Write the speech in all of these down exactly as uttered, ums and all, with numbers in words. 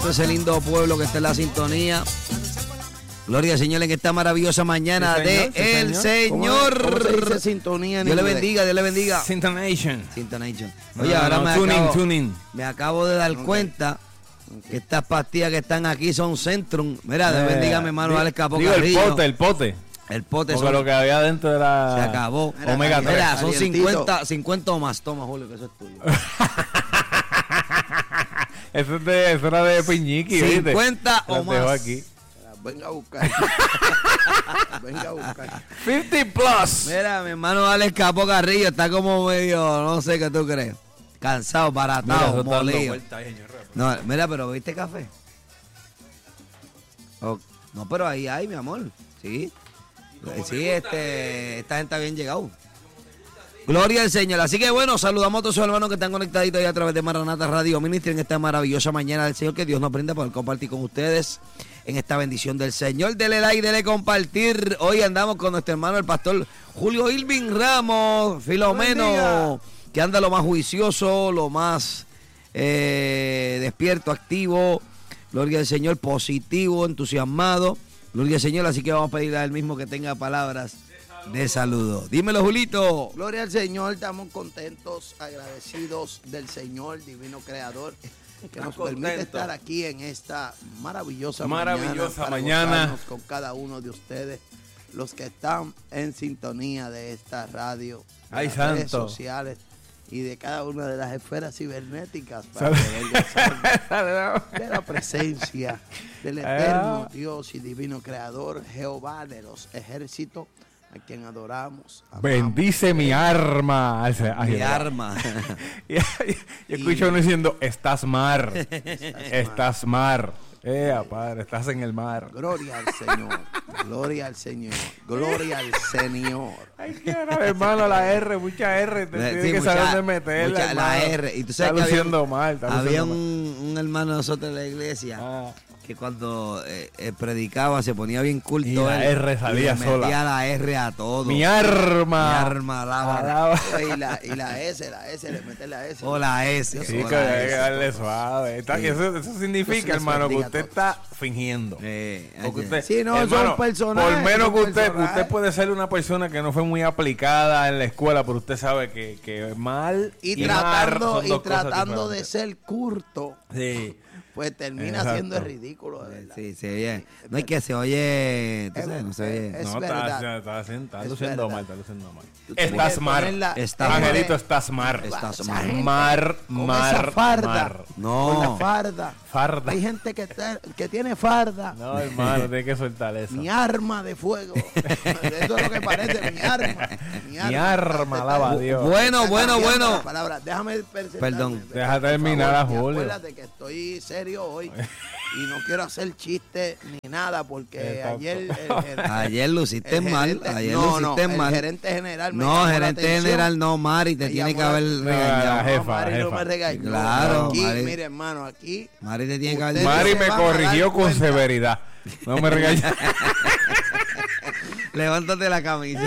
ese lindo pueblo que está en la sintonía. Gloria al Señor en esta maravillosa mañana sí, de señor, sí, El señor. Señor. ¿Cómo, cómo se dice sintonía en Dios le inglés? bendiga, Dios le bendiga. Sintonation. Sintonation. No, Oye, no, ahora no, me, tuning, acabo, tuning. me acabo de dar Okay. cuenta Okay. que estas pastillas que están aquí son Centrum. Mira, Dios Eh, bendiga a mi hermano di- Alex Capo Digo, el Carrillo. pote, el pote. El pote Porque son- lo que había dentro era... se acabó. Mira, Omega caliente. tres. Mira, son Calientito. cincuenta, cincuenta o más. Toma, Julio, que eso es tuyo. Eso, es de, eso era de Piñiqui, ¿viste? cincuenta o Las dejo más. aquí. Venga a buscar. Venga a buscar. cincuenta plus. Mira, mi hermano Alex Capo Carrillo está como medio, no sé qué tú crees. Cansado, Mira, baratado, eso está dando molido. vueltas ahí, señor. No, mira, pero ¿viste café? Oh, no, pero ahí hay, mi amor. Sí. Sí, este, esta gente está bien llegado. Gloria al Señor. Así que bueno, saludamos a todos sus hermanos que están conectaditos ahí a través de Maranata Radio Ministry en esta maravillosa mañana del Señor que Dios nos brinda para compartir con ustedes en esta bendición del Señor. Dele like, dele compartir. Hoy andamos con nuestro hermano el pastor Julio Irving Ramos, Filomeno, que anda lo más juicioso, lo más eh, despierto, activo. Gloria al Señor, positivo, entusiasmado. Gloria al Señor, así que vamos a pedirle a él mismo que tenga palabras de saludo. Dímelo, Julito. Gloria al Señor, estamos contentos, agradecidos del Señor, divino creador, que nos contento. permite estar aquí en esta maravillosa, Maravillosa mañana, para mañana. gozarnos con cada uno de ustedes, los que están en sintonía de esta radio, de Ay, las santo. redes sociales y de cada una de las esferas cibernéticas para Sal- poder gozar Saludos. de la presencia del eterno Dios y divino creador, Jehová de los ejércitos, a quien adoramos. amamos. Bendice mi arma. Ay, se- ay, Mi Jehová. arma. Y, y- y escucho uno diciendo, estás mar. Estás mar. Eh, padre, estás en el mar. Gloria al Señor, gloria al Señor, gloria al Señor. Ay, qué raro, hermano, la R, mucha R. Te Sí, tiene que mucha- saber dónde meterla. mucha- la hermano. R. Y tú sabes está que había luciendo un- mal. Está Había luciendo un, un hermano de nosotros en la iglesia mal. Ah, que cuando eh, eh, predicaba se ponía bien culto. Y la él, R salía y le sola. metía la R a todo. mi arma. Mi arma, alaba. Alaba. Y la, y la S, la S, le mete la S. O la S. Sí, o que la hay que S. darle suave. Está- Sí. Eso, eso Dios significa, les hermano, que bendiga a usted todos. está fingiendo. Eh, Porque ayer. usted, Sí, no, son hermano, personajes, por menos son que usted, personajes. usted puede ser una persona que no fue muy aplicada en la escuela, pero usted sabe que, que mal Y, mar tratando, son y dos cosas tratando de diferentes. ser curto, Sí. pues termina Exacto. siendo el ridículo, de verdad. Sí, se oye. No es que se oye. Tú Es- sabes, no se oye. es no, verdad. está, está, está, está Es luciendo verdad. mal, está luciendo mal. Tú tienes Estás que mar. ponerla- Estás Angelito, mar. estás mar. Estás Esa mar. gente Mar, con mar, esa farda, mar. No. con la farda. Farda. Hay gente que, está- que tiene farda. No, hermano, tiene que soltar eso. Mi arma de fuego. Eso es lo que parece, mi arma. Mi arma, Mi arma, alaba a Dios. Bueno, Está bueno, cambiando bueno. la palabra. Déjame presentarme. Perdón. Deja Por terminar a favor, y Julio. Acuérdate que estoy serio hoy y no quiero hacer chistes ni nada porque Exacto. ayer... el- el- Ayer luciste el mal. gerente- Ayer no, luciste no, mal. El gerente general me No, llamó la gerente atención. general no, Mari, te Me tiene que llamó la- haber No, regañado. la jefa, Mari la no jefa. me regañó. Claro, Aquí, Mari. mire, hermano, aquí... Mari te tiene que haber Ustedes dicho. Mari se me van a dar corrigió con cuenta. severidad. No me regaña. Levántate la camisa.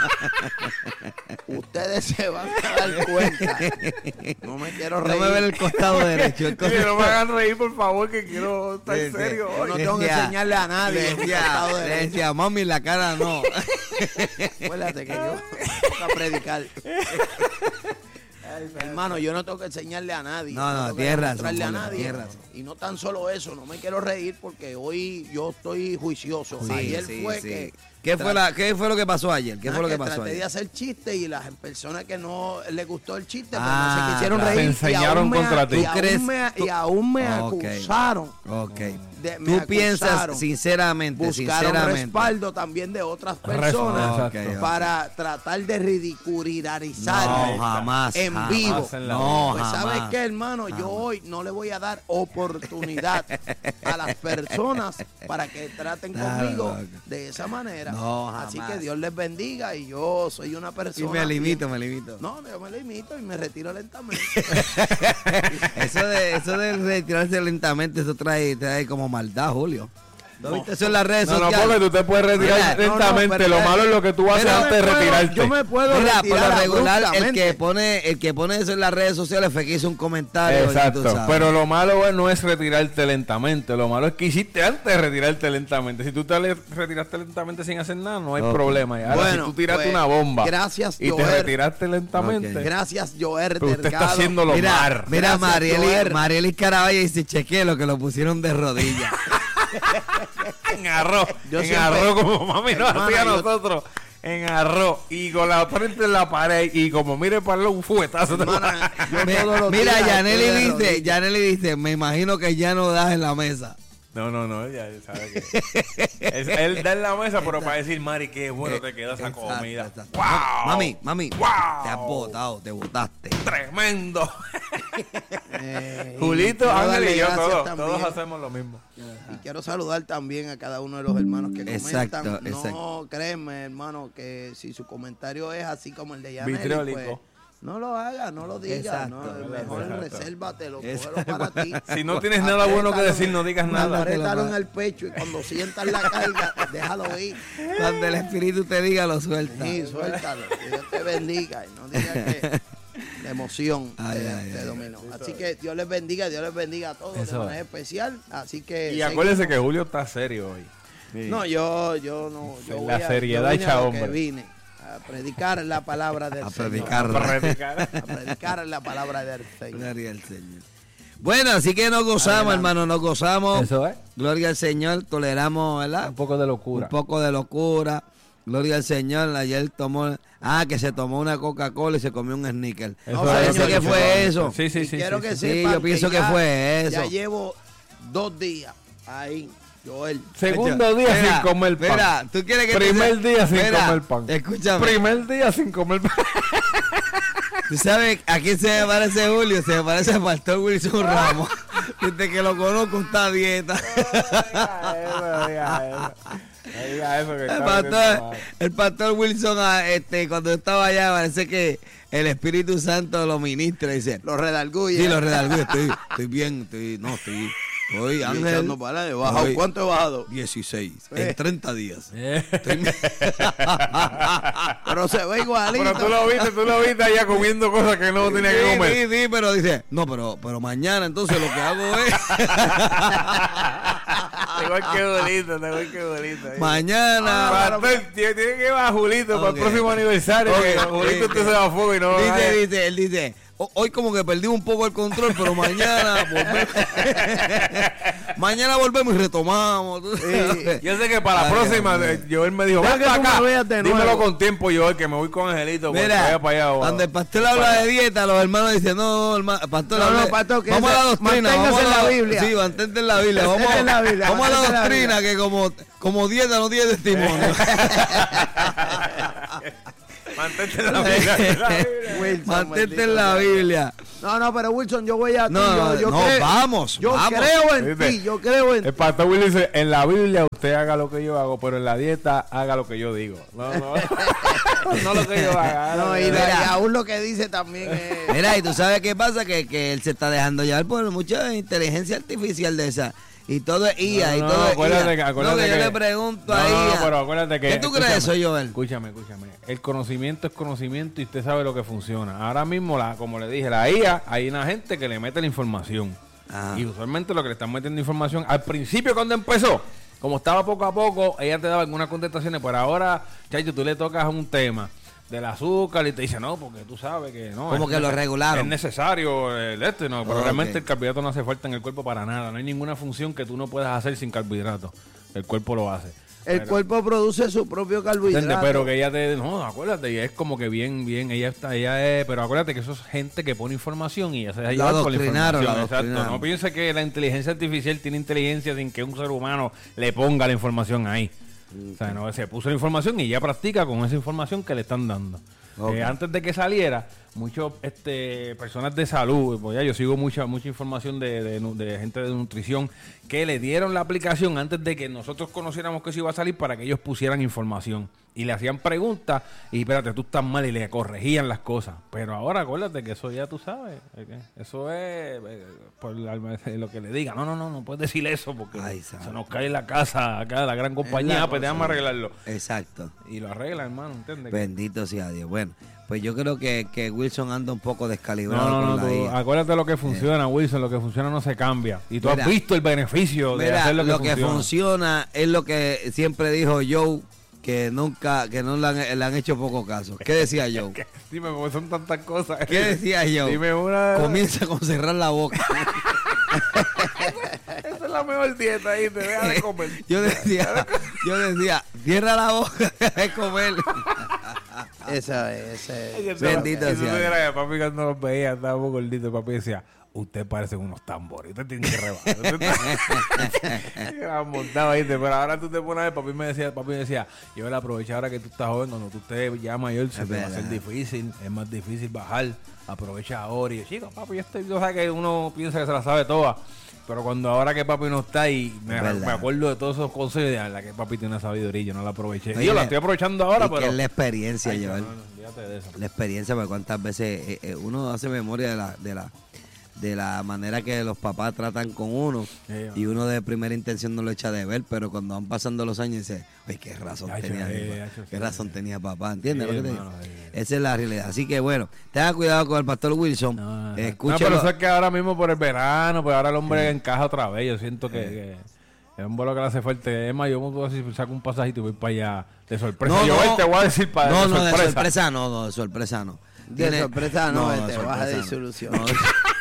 Ustedes se van a dar cuenta. No me quiero No reír. me ve el costado derecho. El Oye, costado... no me hagan reír, por favor, que quiero estar Sí, sí. serio Yo hoy. no tengo que Decía- enseñarle a nadie. Le el decía, costado le derecho. decía, mami, la cara no. Acuérdate que yo toca predicar. Hermano, yo no tengo que enseñarle a nadie. No, no, tengo que tienes razón, demostrarle a Julio, nadie. tienes razón. Y no tan solo eso, no me quiero reír porque hoy yo estoy juicioso. Sí, Ayer sí, fue sí. que... ¿Qué fue, la, ¿Qué fue lo que pasó ayer? ¿Qué Nada, fue lo que que pasó traté de ayer? hacer chistes y las personas que no les gustó el chiste pues Ah, no se quisieron claro. reír. Se y enseñaron aún me- contra ti. Y ¿Tú aún crees- me, tú- y aún me Ok. acusaron. Ok. de- me Tú piensas, acusaron. sinceramente, Buscaron sinceramente. respaldo también de otras Respaldo, personas ok, ok. para tratar de ridiculizar No, jamás. en jamás. vivo. en la No, Pues jamás. ¿sabes qué, hermano? Yo hoy no le voy a dar oportunidad a las personas para que traten Claro, conmigo loco. de esa manera. No, Así jamás. que Dios les bendiga y yo soy una Y persona... me limito, bien- me limito. No, yo me limito y me retiro lentamente. Eso de, eso de retirarse lentamente, eso trae, trae como maldad, Julio. ¿No viste eso en las redes No, no, sociales? porque tú te puedes retirar Mira, lentamente. no, no, pero- lo malo es lo que tú haces Mira, antes de yo me puedo- retirarte. Yo me puedo Mira, por retirar lo regular, el abruptamente. que pone el que pone eso en las redes sociales fue que hizo un comentario. Exacto, y tú sabes. pero lo malo es- no es retirarte lentamente, lo malo es que hiciste antes de retirarte lentamente. Si tú te le- retiraste lentamente sin hacer nada, no hay Ok. problema. Y ahora Bueno, si tú tiraste pues, una bomba gracias, y te Joel. retiraste lentamente, Ok. Gracias, Joer pero usted está Delgado. haciéndolo Mira, mal. mira Gracias, Marieli, Joel. Marieli Caraballa dice, chequee lo que lo pusieron de rodillas. En arroz, Yo en siempre- arroz como mami nos Hermana, hacía a yo- nosotros. En arroz y con la frente en la pared y como mire para un fuetazo. te- Hermana, yo Mi- todos los Mira, días Yaneli estoy de dice, rodillas. Yaneli dice, me imagino que ya no das en la mesa. No, no, no, ya sabe que es, él da en la mesa, pero para decir, Mari, qué bueno te queda esa Exacto, comida. exacto. ¡Wow! Mami, mami, ¡Wow! te has botado, te botaste. Tremendo. Eh, y Julito, quiero Ángel darle y yo, gracias todos, también. todos hacemos lo mismo. Y quiero saludar también a cada uno de los hermanos que Exacto, comentan. No, exacto. créeme, hermano, que si su comentario es así como el de Yaneli, Vitriólico. pues, no lo haga, no lo diga. Exacto, No, mejor exacto. resérvatelo, Exacto. cógelo para ti. Si no tienes nada bueno que decir, no digas nada. Apriétalo en el pecho y cuando sientas la carga, déjalo ir. Cuando el espíritu te diga, lo suelta. Sí, suéltalo. Que Dios te bendiga y no digas que la emoción Ay, te, ay, te ay. dominó. Así que Dios les bendiga, Dios les bendiga a todos Eso de manera es. especial. Así que Y acuérdense que Julio está serio hoy. Sí. no, yo, yo no. Yo En voy la a- seriedad yo vine hecha a lo hombre. que vine a predicar la palabra del A Señor. predicar. Para predicar. A predicar la palabra del Señor. Gloria al Señor. Bueno, así que nos gozamos, Adelante. hermano, nos gozamos. Eso es. Gloria al Señor, toleramos, ¿verdad? Un poco de locura. Un poco de locura. Gloria al Señor. Ayer tomó, ah, que se tomó una Coca-Cola y se comió un sneaker. Eso No, es parece lo que fue yo- eso. Sí, sí, Y sí. quiero sí, que sí. Sí, sepan yo pienso que ya- fue eso. Ya llevo dos días ahí, Joel. Segundo día Mira, sin comer pan. Mira, tú quieres que te Primer sea- día sin Mira, comer pan. Escúchame. Primer día sin comer pan. ¿Tú sabes a quién se me parece Julio? Se me parece al pastor Wilson Ramos. Desde que lo conozco está a dieta. El pastor, el pastor Wilson, ah, este, cuando estaba allá, parece que el Espíritu Santo lo ministra y dice, Los redalguye. sí, lo redalgué, estoy, estoy bien, estoy, no, estoy, estoy, Y Ángel, echando para adelante. He bajado. Estoy- ¿Cuánto he bajado? dieciséis, Eh. en treinta días. Pero se ve igualito. Pero tú lo viste, tú lo viste allá comiendo cosas que no tenía que Sí, comer. sí, sí, pero dice, no, pero, pero mañana entonces lo que hago es, Igual que Julito, igual que Julito. mañana, Pastor, tiene tiene que ir a Julito para Ok. el próximo aniversario. Ok, que ok, Julito ok. usted se va a fuego y no. dice, ay, dice, él dice, "Ho- hoy como que perdí un poco el control, pero mañana volvemos, mañana volvemos y retomamos. tú sabes. Yo sé que para la Ay, próxima, Dios eh, Joel me dijo, Deja ven que para tú acá. me veas de Dímelo nuevo. con tiempo, Joel, que me voy con Angelito. cuando Mira, vaya para allá, o- cuando el pastor habla de dieta, los hermanos dicen, no, no, hermano, pastor, No, hable- no, pastor, que vamos a ese- la doctrina, manténgase vamos a en la Biblia. Sí, mantente en la Biblia, vamos, Mantente en la Biblia, vamos a la mantente en la doctrina, Biblia. que como, como dieta no tiene testimonio. Mantente en la vida. Wilson, Mantente en maldito la sea. Biblia. No, no, pero Wilson, yo voy a ti. No, yo, yo no, creo- vamos, Yo vamos. creo en ¿Viste? ti, yo creo en ti. El pastor Will dice, en la Biblia usted haga lo que yo hago, pero en la dieta haga lo que yo digo. No, no. No lo que yo haga. haga lo No, que y, yo la- haga. y aún lo que dice también es... Mira, y tú sabes qué pasa, que, que él se está dejando llevar por mucha inteligencia artificial de esa. Y todo es I A, y No, todo no, es acuérdate I que- A. acuérdate no, que yo que- le pregunto No, a no, no, I A. pero acuérdate que... ¿Qué tú crees escúchame, eso, Joel? Escúchame, escúchame. El conocimiento es conocimiento y usted sabe lo que funciona. Ahora mismo, la, como le dije, la I A, hay una gente que le mete la información. Ajá. Y usualmente lo que le están metiendo información, al principio cuando empezó, como estaba poco a poco, ella te daba algunas contestaciones, pero ahora, chacho, tú le tocas un tema del azúcar y te dice, no, porque tú sabes que no. Como es que lo nece- regularon. Es necesario el esto y no, pero Ok. realmente el carbohidrato no hace falta en el cuerpo para nada. No hay ninguna función que tú no puedas hacer sin carbohidratos. El cuerpo lo hace. El Pero- cuerpo produce su propio ¿Entiendes? carbohidrato. Pero que ella te... No, acuérdate, ella es como que bien, bien, ella está, ella es... Pero acuérdate que eso es gente que pone información y ella se deja llevar por la adoctrinaron, información. la Exacto. adoctrinaron. No piense que la inteligencia artificial tiene inteligencia sin que un ser humano le ponga la información ahí. O sea, no, se puso la información y ella practica con esa información que le están dando. Ok. Eh, antes de que saliera, muchos este, personas de salud, pues ya yo sigo mucha mucha información de, de, de gente de nutrición que le dieron la aplicación antes de que nosotros conociéramos que se iba a salir para que ellos pusieran información y le hacían preguntas y espérate, tú estás mal y le corregían las cosas. Pero ahora acuérdate que eso ya tú sabes, eso es eh, por la, lo que le diga. No, no, no, no puedes decir eso porque Ay, se nos cae la casa acá de la gran compañía, pues déjame arreglarlo. Exacto. Y lo arregla, hermano, ¿entiendes? Bendito sea Dios. Bueno, pues yo creo que, que Wilson anda un poco descalibrado. No, no, con no, la tú, acuérdate lo que funciona, eh. Wilson, lo que funciona no se cambia. Y tú mira, has visto el beneficio de mira, hacer lo que lo funciona. Lo que funciona es lo que siempre dijo Joe, que nunca, que no le han, le han hecho poco caso. ¿Qué decía Joe? Dime, porque son tantas cosas. ¿Qué decía Joe? Dime una... Comienza con cerrar la boca. Esa es la mejor dieta ahí, te deja de comer. Yo decía, yo decía, cierra la boca, deja de comer. Esa es, esa es. Bendito sea. Eso era que papi cuando los veía, estábamos gorditos, papi decía, usted parece unos tambores, usted tiene que rebajar. Montado ahí, pero ahora tú te pones a ver, papi me decía, papi me decía, yo voy a aprovechar ahora que tú estás joven, cuando tú estés ya mayor, se te va a hacer difícil, es más difícil bajar, aprovecha ahora. Y yo, chico, papi, este, yo sé que uno piensa que se la sabe toda. Pero cuando ahora que papi no está y me, me acuerdo de todos esos consejos, de la que papi tiene una sabiduría, yo no la aproveché. Oye, yo la estoy aprovechando ahora, y pero... Que es la experiencia, Ay, Joel. No, no, fíjate de eso. La experiencia, porque cuántas veces eh, eh, uno hace memoria de la, de la de la manera que los papás tratan con uno, sí, y uno de primera intención no lo echa de ver, pero cuando van pasando los años dice, oye, qué razón ya tenía hecho, papá, hecho, qué sí, razón sí. tenía papá, ¿entiendes sí, lo que te digo? Sí, sí. Esa es la realidad. Así que bueno, tenga cuidado con el pastor Wilson. No, Escúchalo. No, pero eso es que ahora mismo por el verano, pues ahora el hombre sí. encaja otra vez. Yo siento que, sí. que es un vuelo que le hace fuerte. Es más, yo me si saco un pasajito y voy para allá de sorpresa. No, yo no, te voy a decir para no, de no, sorpresa. de sorpresa no, no, de sorpresa no. De ¿Tiene? sorpresa no, no te de vas a sorpresa disolución. No.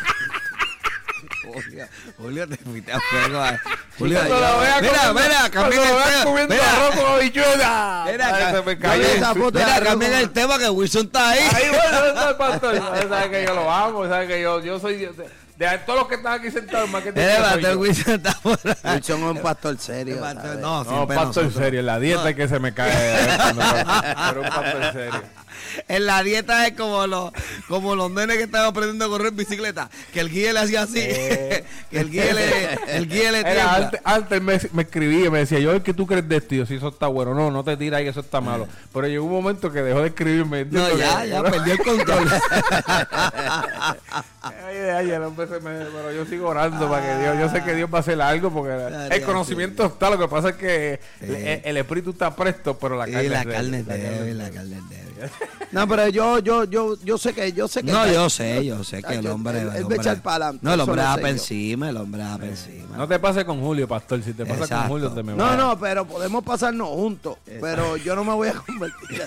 Julio, Julio, te fuiste a fuego. Julio, cuando lo vea mira, mira, cambien el tema. Comiendo arroz con habichuela. Mira, se me cayó esa foto. Mira, cambien el tema que Wilson está ahí. Ahí, bueno, está el pastor. Sabes que yo lo amo, sabes que yo, yo soy... De, de todos los que están aquí sentados, más que te el pastor Wilson está por ahí. Wilson es un pastor serio. Pastor, no, no pastor nosotros. serio. En la dieta no. es que se me cae. Pero un pastor serio. En la dieta es como los como los nenes que estaban aprendiendo a correr en bicicleta, que el guía le hacía así, eh. que el guía le el guía le Era, antes, antes me, me escribía y me decía, yo, ¿qué tú crees de esto? Y yo, si eso está bueno, no, no te tiras ahí, eso está malo. Pero llegó un momento que dejó de escribirme. No, ya, que, ya, ¿no? Perdió el control. ay, ay, ay, me, pero yo sigo orando para que Dios, yo sé que Dios va a hacer algo, porque ay, el conocimiento sí. está, lo que pasa es que sí. el, el espíritu está presto, pero la carne y la es carne débil. es débil, la carne es débil. No, pero yo, yo, yo, yo sé que, yo sé que. No, yo sé, yo sé que el hombre. Él va a echar para adelante. No, el hombre va para encima, el hombre va para encima. No te pases con Julio, pastor. Si te pasa Exacto. con Julio, te me va. No, no, pero podemos pasarnos juntos. Exacto. Pero yo no me voy a convertir.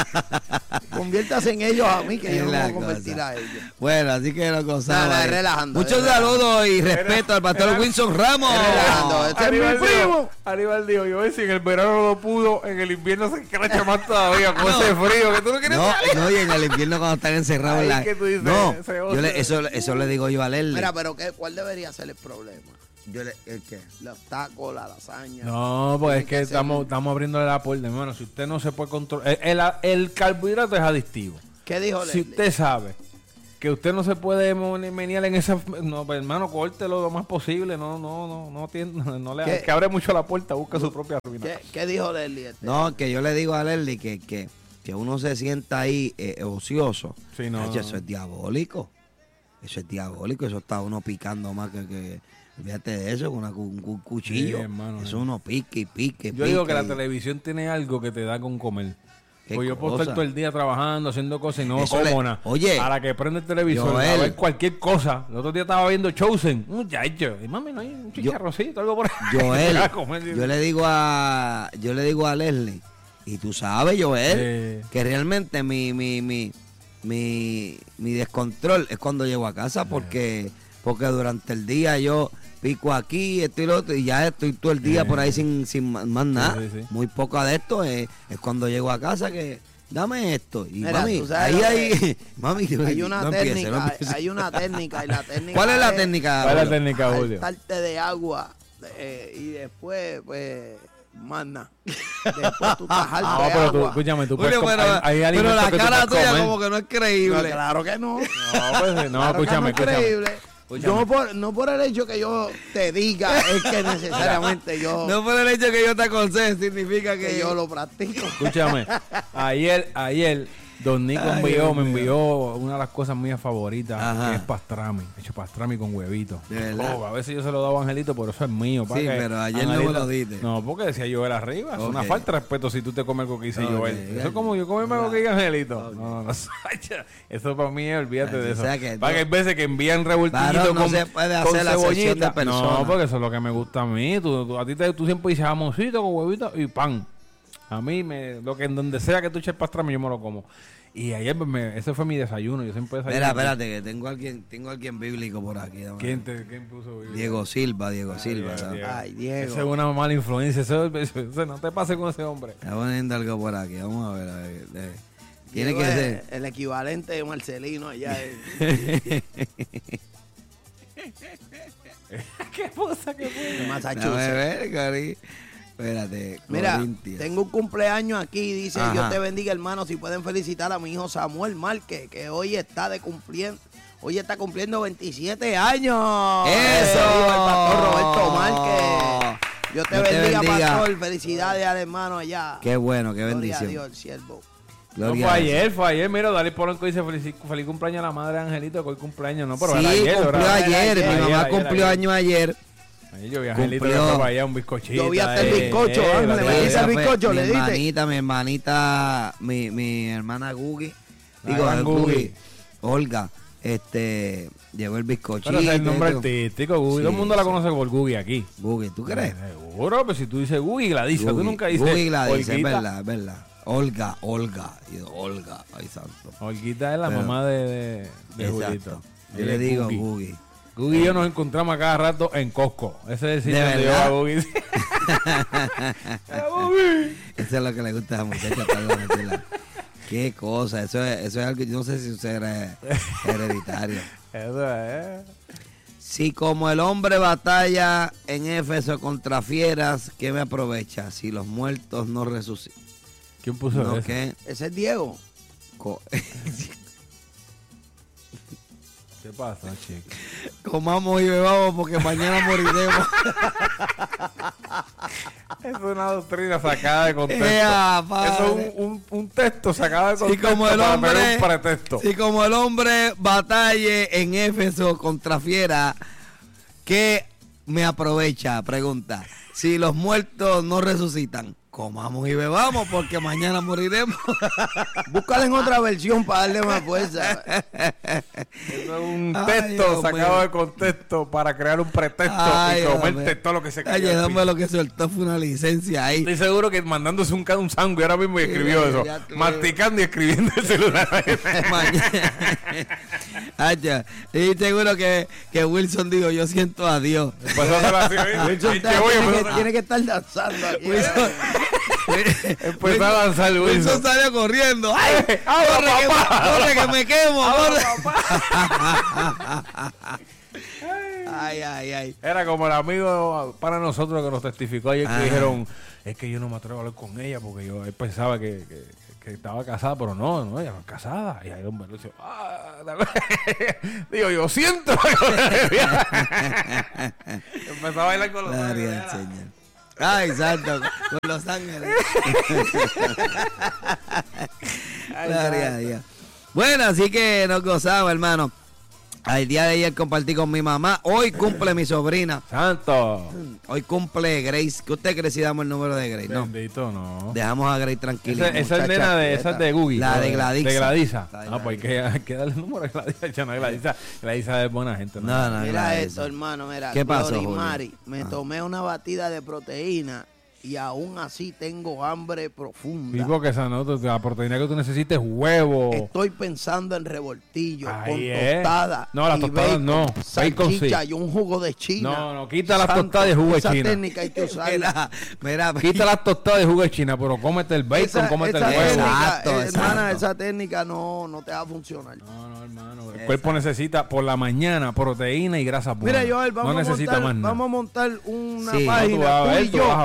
Conviértase en ellos a mí, que yo no me voy a convertir cosa. a ellos. Bueno, así que lo gozamos. Nada, relajando. Muchos saludos y respeto al pastor era, Wilson Ramos. Relajando. Este es mi primo. Aníbal dijo, yo si en el verano no lo pudo, en el invierno se escracha más todavía con no. ese frío que tú no quieres no, salir. No, y en el invierno cuando están encerrados en la... Que tú dices, no, yo le, eso, eso le digo yo a Lerle. Mira, pero ¿qué, ¿cuál debería ser el problema? Yo le, ¿El qué? Los tacos, la lasaña. No, pues es que, que estamos, estamos abriéndole la puerta. Hermano, si usted no se puede controlar... El, el, el carbohidrato es adictivo. ¿Qué dijo Lerle? Si usted sabe que usted no se puede menear en esa... No, pues, hermano, córtelo lo más posible. No, no, no, no, tiene, no le... Que abre mucho la puerta, busca su propia ruina. ¿Qué, qué dijo Lerle? Este? No, que yo le digo a Lerle que... que que uno se sienta ahí eh, ocioso. Sí, no, Ay, eso es diabólico. Eso es diabólico. Eso está uno picando más que... que fíjate de eso, con una, un, un cuchillo. Sí, hermano, eso eh. uno pique y pique. Yo pique digo que y... la televisión tiene algo que te da con comer. Pues yo puedo estar todo el día trabajando, haciendo cosas y no eso como nada. Oye. A la que prende el televisor, Joel, a ver cualquier cosa. El otro día estaba viendo Chosen. Muchacho. Y mami, no hay un chicharrocito, algo por ahí. Joel, comer, yo le digo a... Yo le digo a Leslie... Y tú sabes, Joel, sí. que realmente mi, mi, mi, mi, mi descontrol es cuando llego a casa, porque, porque durante el día yo pico aquí, esto y lo otro, y ya estoy todo el día sí. por ahí sin, sin más nada. Sí, sí, sí. Muy poco de esto es, es cuando llego a casa que dame esto. Y Mira, mami, ahí hay, mami, hay una no técnica, empiece, no empiece. hay una técnica y la técnica ¿Cuál es la es técnica? ¿Cuál es la técnica, Julio? Saltarte de agua eh, y después pues Manda. Después tú estás harto No, de pero tú, agua. escúchame, tú Julio, puedes pero, comer- hay pero alimentos la que tú cara puedes tuya comer. como que no es No, creíble. claro que no. No, pues, no, Claro que escúchame, no es escúchame. creíble. Escúchame. No por, no por el hecho que yo te diga, es que necesariamente yo, No por el hecho que yo te aconseje, significa que, que yo lo practico. Escúchame, ayer, ayer, Don Nico Ay, envió, Dios me mío. envió una de las cosas mías favoritas, Ajá. que es pastrami, hecho pastrami con huevito. ¿De verdad? Oh, a veces yo se lo daba a Angelito, pero eso es mío. para Sí, que pero ayer no me Angelito- lo diste. No, porque decía Joel arriba, es una Ok. falta de respeto si tú te comes algo que dice Ok, Joel. Eso ya. es como yo comerme algo que diga Angelito. Ok. No, no, no, eso para mí es, olvídate de O eso. sea que Para no- que hay veces que envían revoltillito Varón, no con, se puede con hacer la sección de cebollita. personas. No, porque eso es lo que me gusta a mí. Tú, tú- a ti te, tú siempre dices jamoncito con huevito y pan. A mí, me, lo que en donde sea que tú eches pastrami, yo me lo como. Y ayer, pues, me- ese fue mi desayuno. Yo siempre desayuno. Espera, espérate, que tengo alguien, tengo alguien bíblico por aquí. dame. ¿Quién, te, ¿Quién puso video? Diego Silva, Diego Silva. Diego, ¿sabes? Diego. Ay, Diego. Esa es una mala influencia. Eso, eso- eso- no te pases con ese hombre. Está poniendo algo por aquí. Vamos a ver. A ver eh, Tiene Diego que es ser. el equivalente de Marcelino allá. en- ¿Qué cosa que fue? en Déjame Massachusetts. ver, Cari. Espérate. Mira, Corintios. tengo un cumpleaños aquí, dice, Ajá. Dios te bendiga, hermano, si pueden felicitar a mi hijo Samuel Márquez, que hoy está de cumpliendo, hoy está cumpliendo veintisiete años. ¡Eso! Eh, el pastor Roberto Márquez. Dios te, Dios te bendiga, bendiga. pastor, felicidades al hermano allá. Qué bueno, qué Gloria bendición. a Dios, el siervo. No, Gloria fue a Dios. ayer, fue ayer. Mira, Dalí Polanco dice feliz, feliz cumpleaños a la madre de Angelito, que hoy cumpleaños. No, pero Sí, era ayer. cumplió era- ayer. era Mi ayer, mamá ayer, cumplió ayer. año ayer. Ayer yo vi a Angelito que Cumplió. fue para allá un bizcochito. Yo vi hasta el eh, bizcocho, eh, Ángel, la- le la- metiste Esa el fue bizcocho, mi le diste. hermanita, mi hermanita, mi, mi hermana Gugi, La digo, gran eh, Gugi. Gugi, Olga, este, llevó el bizcochito. Pero ese es el nombre eso. artístico, Gugi. Sí, Todo el mundo la sí. conoce por Gugi aquí. Gugi, ¿tú crees? Seguro, pero si tú dices Gugi, Gladys, tú Gugi, nunca dices Gugi la dice, es Olguita. verdad, es verdad. Olga, Olga, y yo, Olga, ay santo. Olguita es la Pero- mamá de, de, de Exacto. Julito. Yo Ella le es digo Gugi. Gugi. Gugi y yo nos encontramos a cada rato en Costco. Ese es el sitio ¿De donde yo verdad? a Gugi. ¡Eh, Gugi! Eso es lo que le gusta a esa muchacha. perdón, meterla. Qué cosa, eso es, eso es algo, yo no sé si eso era hereditario. Eso es. Si como el hombre batalla en Éfeso contra fieras, ¿qué me aprovecha? Si los muertos no resucitan. ¿Quién puso No, eso? ¿qué? Ese es Diego. Co- ¿Qué pasa, chico? Comamos y bebamos porque mañana moriremos. Es una doctrina sacada de contexto. Ea, Eso es padre. un, un, un texto sacado de Si contexto como el para hombre, poner un pretexto. si como el hombre batalle en Éfeso contra fiera, ¿qué me aprovecha? Pregunta. Si los muertos no resucitan, comamos y bebamos porque mañana moriremos. Búscala en otra versión para darle más fuerza. Eso es un Ay, texto Dios sacado mío. de contexto para crear un pretexto Ay, y Dios comer mío. todo lo que se Ay, cayó al dame piso. lo que soltó fue una licencia ahí. Estoy seguro que mandándose un, ca- un sándwich ahora mismo y escribió Sí, eso. ya tú- Masticando y escribiendo el celular. Mañana. Acha, y seguro que, que Wilson dijo, yo siento a Dios. Empezó a hacer así, ¿oíste? Wilson Y está- llegó y tiene, empezó que, a- tiene que estar danzando aquí. Wilson, Empezó a lanzar Wilson Wilson. salió corriendo. ¡Ay! ¡Ahora, ¡Corre, que, papá! me, corre que me quemo! Ahora, corre. Ay, ay, ay. Era como el amigo para nosotros que nos testificó ayer que Ajá. dijeron, es que yo no me atrevo a hablar con ella porque yo él pensaba que, que, que estaba casada, pero no, no, ella no es casada. Y ahí el hombre le dice, ah, digo, yo siento. Empezó a bailar con los Gloria al Señor. Ay, santo, con Los Ángeles. Gloria a Dios. Bueno, así que nos gozamos, hermano. Al día de ayer compartí con mi mamá. Hoy cumple mi sobrina. Santo. Hoy cumple Grace. ¿Qué usted cree si damos el número de Grace? No. Bendito, no. Dejamos a Grace tranquila. Esa, esa es muchacha nena de, quieta. esa es de Gugi. La ¿no? de Gladisa. De Gladisa. La de Ah, pues hay que, hay que darle el número a Gladisa. Ya no, Gladisa. Gladisa es buena gente. No, no, Mira Gladys. esto, hermano, mira. ¿Qué pasó, Glory Julio? Mari, me Ah. tomé una batida de proteína y aún así tengo hambre profunda. Digo que esa no, la proteína que tú necesites es huevo. Estoy pensando en revoltillo Ahí con es. tostada. No, las y tostadas bacon, no. Bacon salchicha sí. y un jugo de China. No, no, quita las Santo, tostadas y jugo de esa China. técnica hay que usarla. Mira, mira. Quita las tostadas de jugo de China, pero cómete el bacon, esa, cómete esa el huevo. técnica, Exacto, eh, hermana, exacto. esa técnica no, no te va a funcionar. No, no, hermano. El Exacto. cuerpo necesita por la mañana proteína y grasa pura. Mira, Joel, vamos, no a necesita montar, más nada. vamos a montar una Sí. página. No, tú vas a tú ver, y tú yo, vas a ver, tú tú y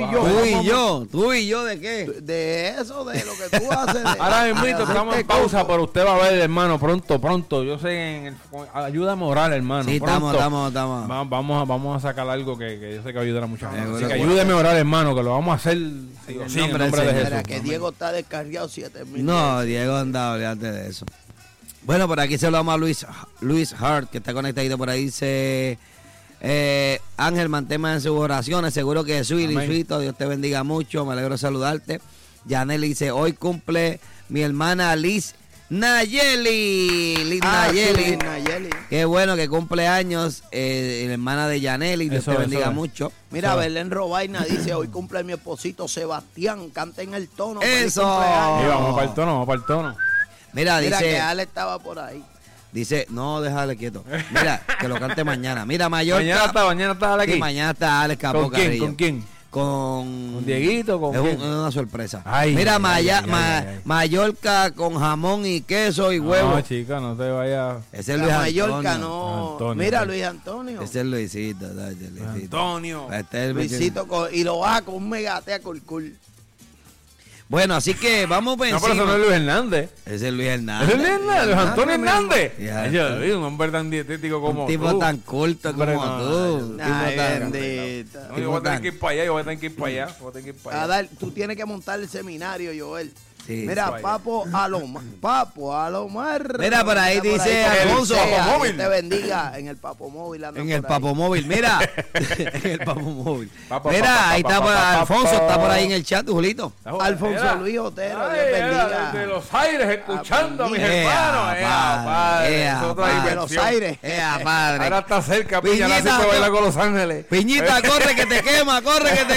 y vas yo. a ver. Tú y yo, tú y yo, ¿de qué? De eso, de lo que tú haces. De, Ahora mismo de estamos en hacerte pausa, coco. pero usted va a ver, hermano, pronto, pronto. Yo sé, en el, ayuda moral, hermano. Sí, pronto. estamos, estamos, estamos. Va- vamos, a, vamos a sacar algo que, que yo sé que va a ayudar a mucha gente. Seguro Así que que- ayúdeme a orar, hermano, que lo vamos a hacer sí, En o el sí, en el nombre del nombre de Señor. Jesús. Mira, que Diego está descarriado siete mil. No, Diego anda, olvídate de eso. Bueno, por aquí se lo damos a Luis, Luis Hart, que está conectadito por ahí. Dice, eh, Ángel, manténme en sus oraciones. Seguro que Jesús y Amén. Luisito, Dios te bendiga mucho. Me alegro de saludarte. Yaneli dice, hoy cumple mi hermana Liz Nayeli. Liz Ah, Nayeli. sí, Nayeli. Qué bueno que cumple años, eh, la hermana de Yaneli. Dios Eso, te eso bendiga es. mucho. Mira, So- Belén Robaina dice, hoy cumple mi esposito Sebastián, canta en el tono. feliz Eso. cumpleaños. Sí, vamos para el tono, vamos para el tono. Mira, Mira dice... que Ale estaba por ahí. Dice, no, déjale quieto. Mira, que lo cante mañana. Mira, Mallorca. Mañana está, mañana está Sí, aquí. mañana está Alex Capó ¿Con quién? Carrillo. ¿Con quién? Con... ¿Con Dieguito? ¿Con es, un- quién? es una sorpresa. Ay, Mira, ay, Maya- ay, Ma- ay, ay. Mallorca con jamón y queso y huevo. No, chica, no te vayas. Ese es La Luis Mallorca Antonio. no. Antonio, Mira, Antonio. Luis Antonio. Ese es Luisito. dale, Luisito. Antonio. Este es el Luisito con- y lo baja con un megatea curcul. Bueno, así que vamos por No, pero eso encima. no es Luis Hernández. Ese es Luis ¿Es Hernández. Luis Hernández? ¿Luis Antonio Hernández? Ya, Ay, yo está. digo, un hombre tan dietético como Un tipo tú. tan culto Hombre, como no, tú. no, Un tipo Ay, tan- bendita. No, yo voy a tener que ir para allá, yo voy a tener que ir para allá. Voy a tener que ir para A allá. dar, tú tienes que montar el seminario, Joel. Sí, Mira, vaya. Papo Alomar. Papo Alomar. Mira, por ahí Está dice por ahí. Alfonso. Sea, Papo Dios móvil. te bendiga en el Papo Móvil. anda En por el ahí. Papo Móvil, mira. en el Papo Móvil. Papo, Mira, papo, ahí papo, está por- papo, Alfonso, está por ahí papo. en el chat, Julito. Alfonso Era. Luis Otero, Ay, Dios era bendiga. desde los aires escuchando a mis Ea, hermanos. Ea, padre, padre. ea, Es otra padre. De diversión. los aires. Ea, padre. Ahora está cerca, Piña, ahora sí Piñita, puede bailar co- con Los Ángeles. Piñita, corre que te quema, corre que te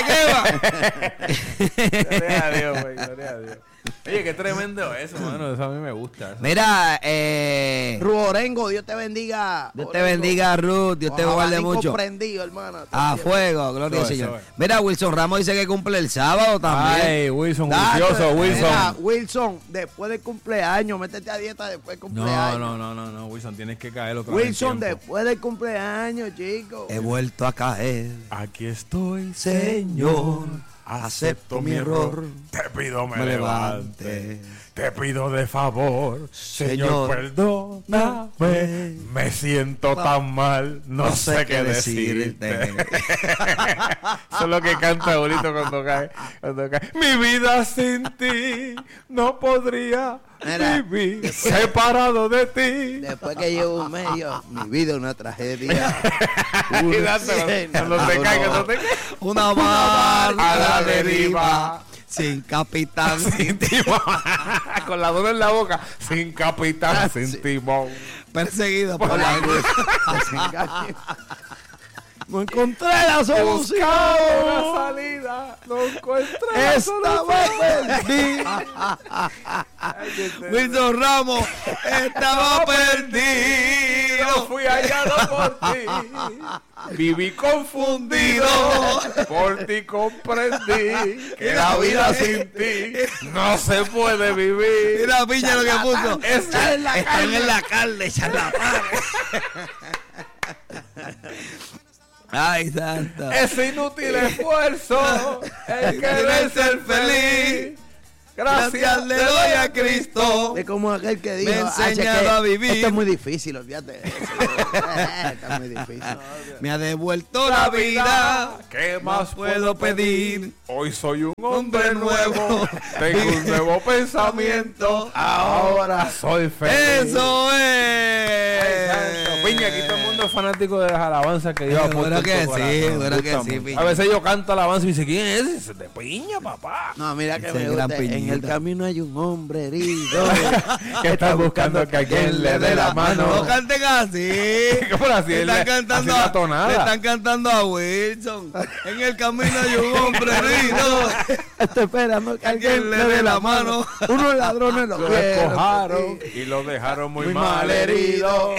quema. Gloria a Dios, güey, gloria a Dios. Oye, qué tremendo eso, mano. Eso a mí me gusta. Eso. Mira, eh, Ruorengo, Dios te bendiga. Dios te Orengo. bendiga, Ruth, Dios te Ojalá guarde ni mucho. comprendido, hermana. A fuego, gloria al Eso es, Señor. eso es. Mira, Wilson Ramos dice que cumple el sábado también. Ay, Wilson, Dale, juicioso, mira, Wilson. Wilson, después del cumpleaños, métete a dieta después del No, cumpleaños. no, no, no, no, Wilson, tienes que caer otra vez. en Wilson, tiempo. después del cumpleaños, chicos. He vuelto a caer. Aquí estoy, Señor, acepto mi error. Te pido me, Me levante. levante. Te pido de favor, Señor, Señor, perdóname. Me siento tan mal, no, sé qué decirte. Eso es lo que canta Julito cuando cae, cuando cae. Mi vida sin ti no podría Mira, vivir separado de ti. Después que llevo un medio, mi vida es una tragedia. Y dándolo, cuando te cae, cuando te cae. Una barca A la deriva. sin capitán. Sin timón. Con la dona en la boca. Sin capitán, sin Sí. timón. Perseguido por la luz. No encontré la solución. Buscaba una salida. No encontré la Estaba solución. perdido. Wilson Ramos estaba Yo perdido. fui hallado por ti. Viví confundido. Por ti comprendí que la vida sin ti no se puede vivir. Mira, piña lo que puso. Está en la Están en la carne, charlatán. Ay, santa. Ese inútil esfuerzo, el querer ser feliz. Gracias le doy a Cristo. Es como aquel que dijo, Me ha "Ah, che, enseñado que a vivir". Esto es muy difícil, olvídate de eso. Esto es muy difícil. Me ha devuelto la vida. ¿Qué más puedo pedir? Hoy soy un Hombre hombre nuevo. nuevo. Tengo un nuevo pensamiento. Ahora soy feliz. Eso Ay, santo. es. Piña, aquí todo el mundo es fanático de las alabanzas que Dios ha Seguro puesto en que tu sí, corazón. seguro Me que gusta sí, mucho. Piña. A veces yo canto alabanza y me dice, ¿quién es ese? Es de Piña, papá. No, mira que Ese me gran gusta. En piñita. el camino hay un hombre herido. Que está buscando que alguien le dé la mano. No canten así. ¿Cómo así? Le Él están le- cantando así la a, tonada. le están cantando a Wilson. En el camino hay un hombre herido. Estoy esperando que alguien le dé la mano. Unos ladrones lo Lo vieron. despojaron y lo dejaron muy, Muy mal mal herido.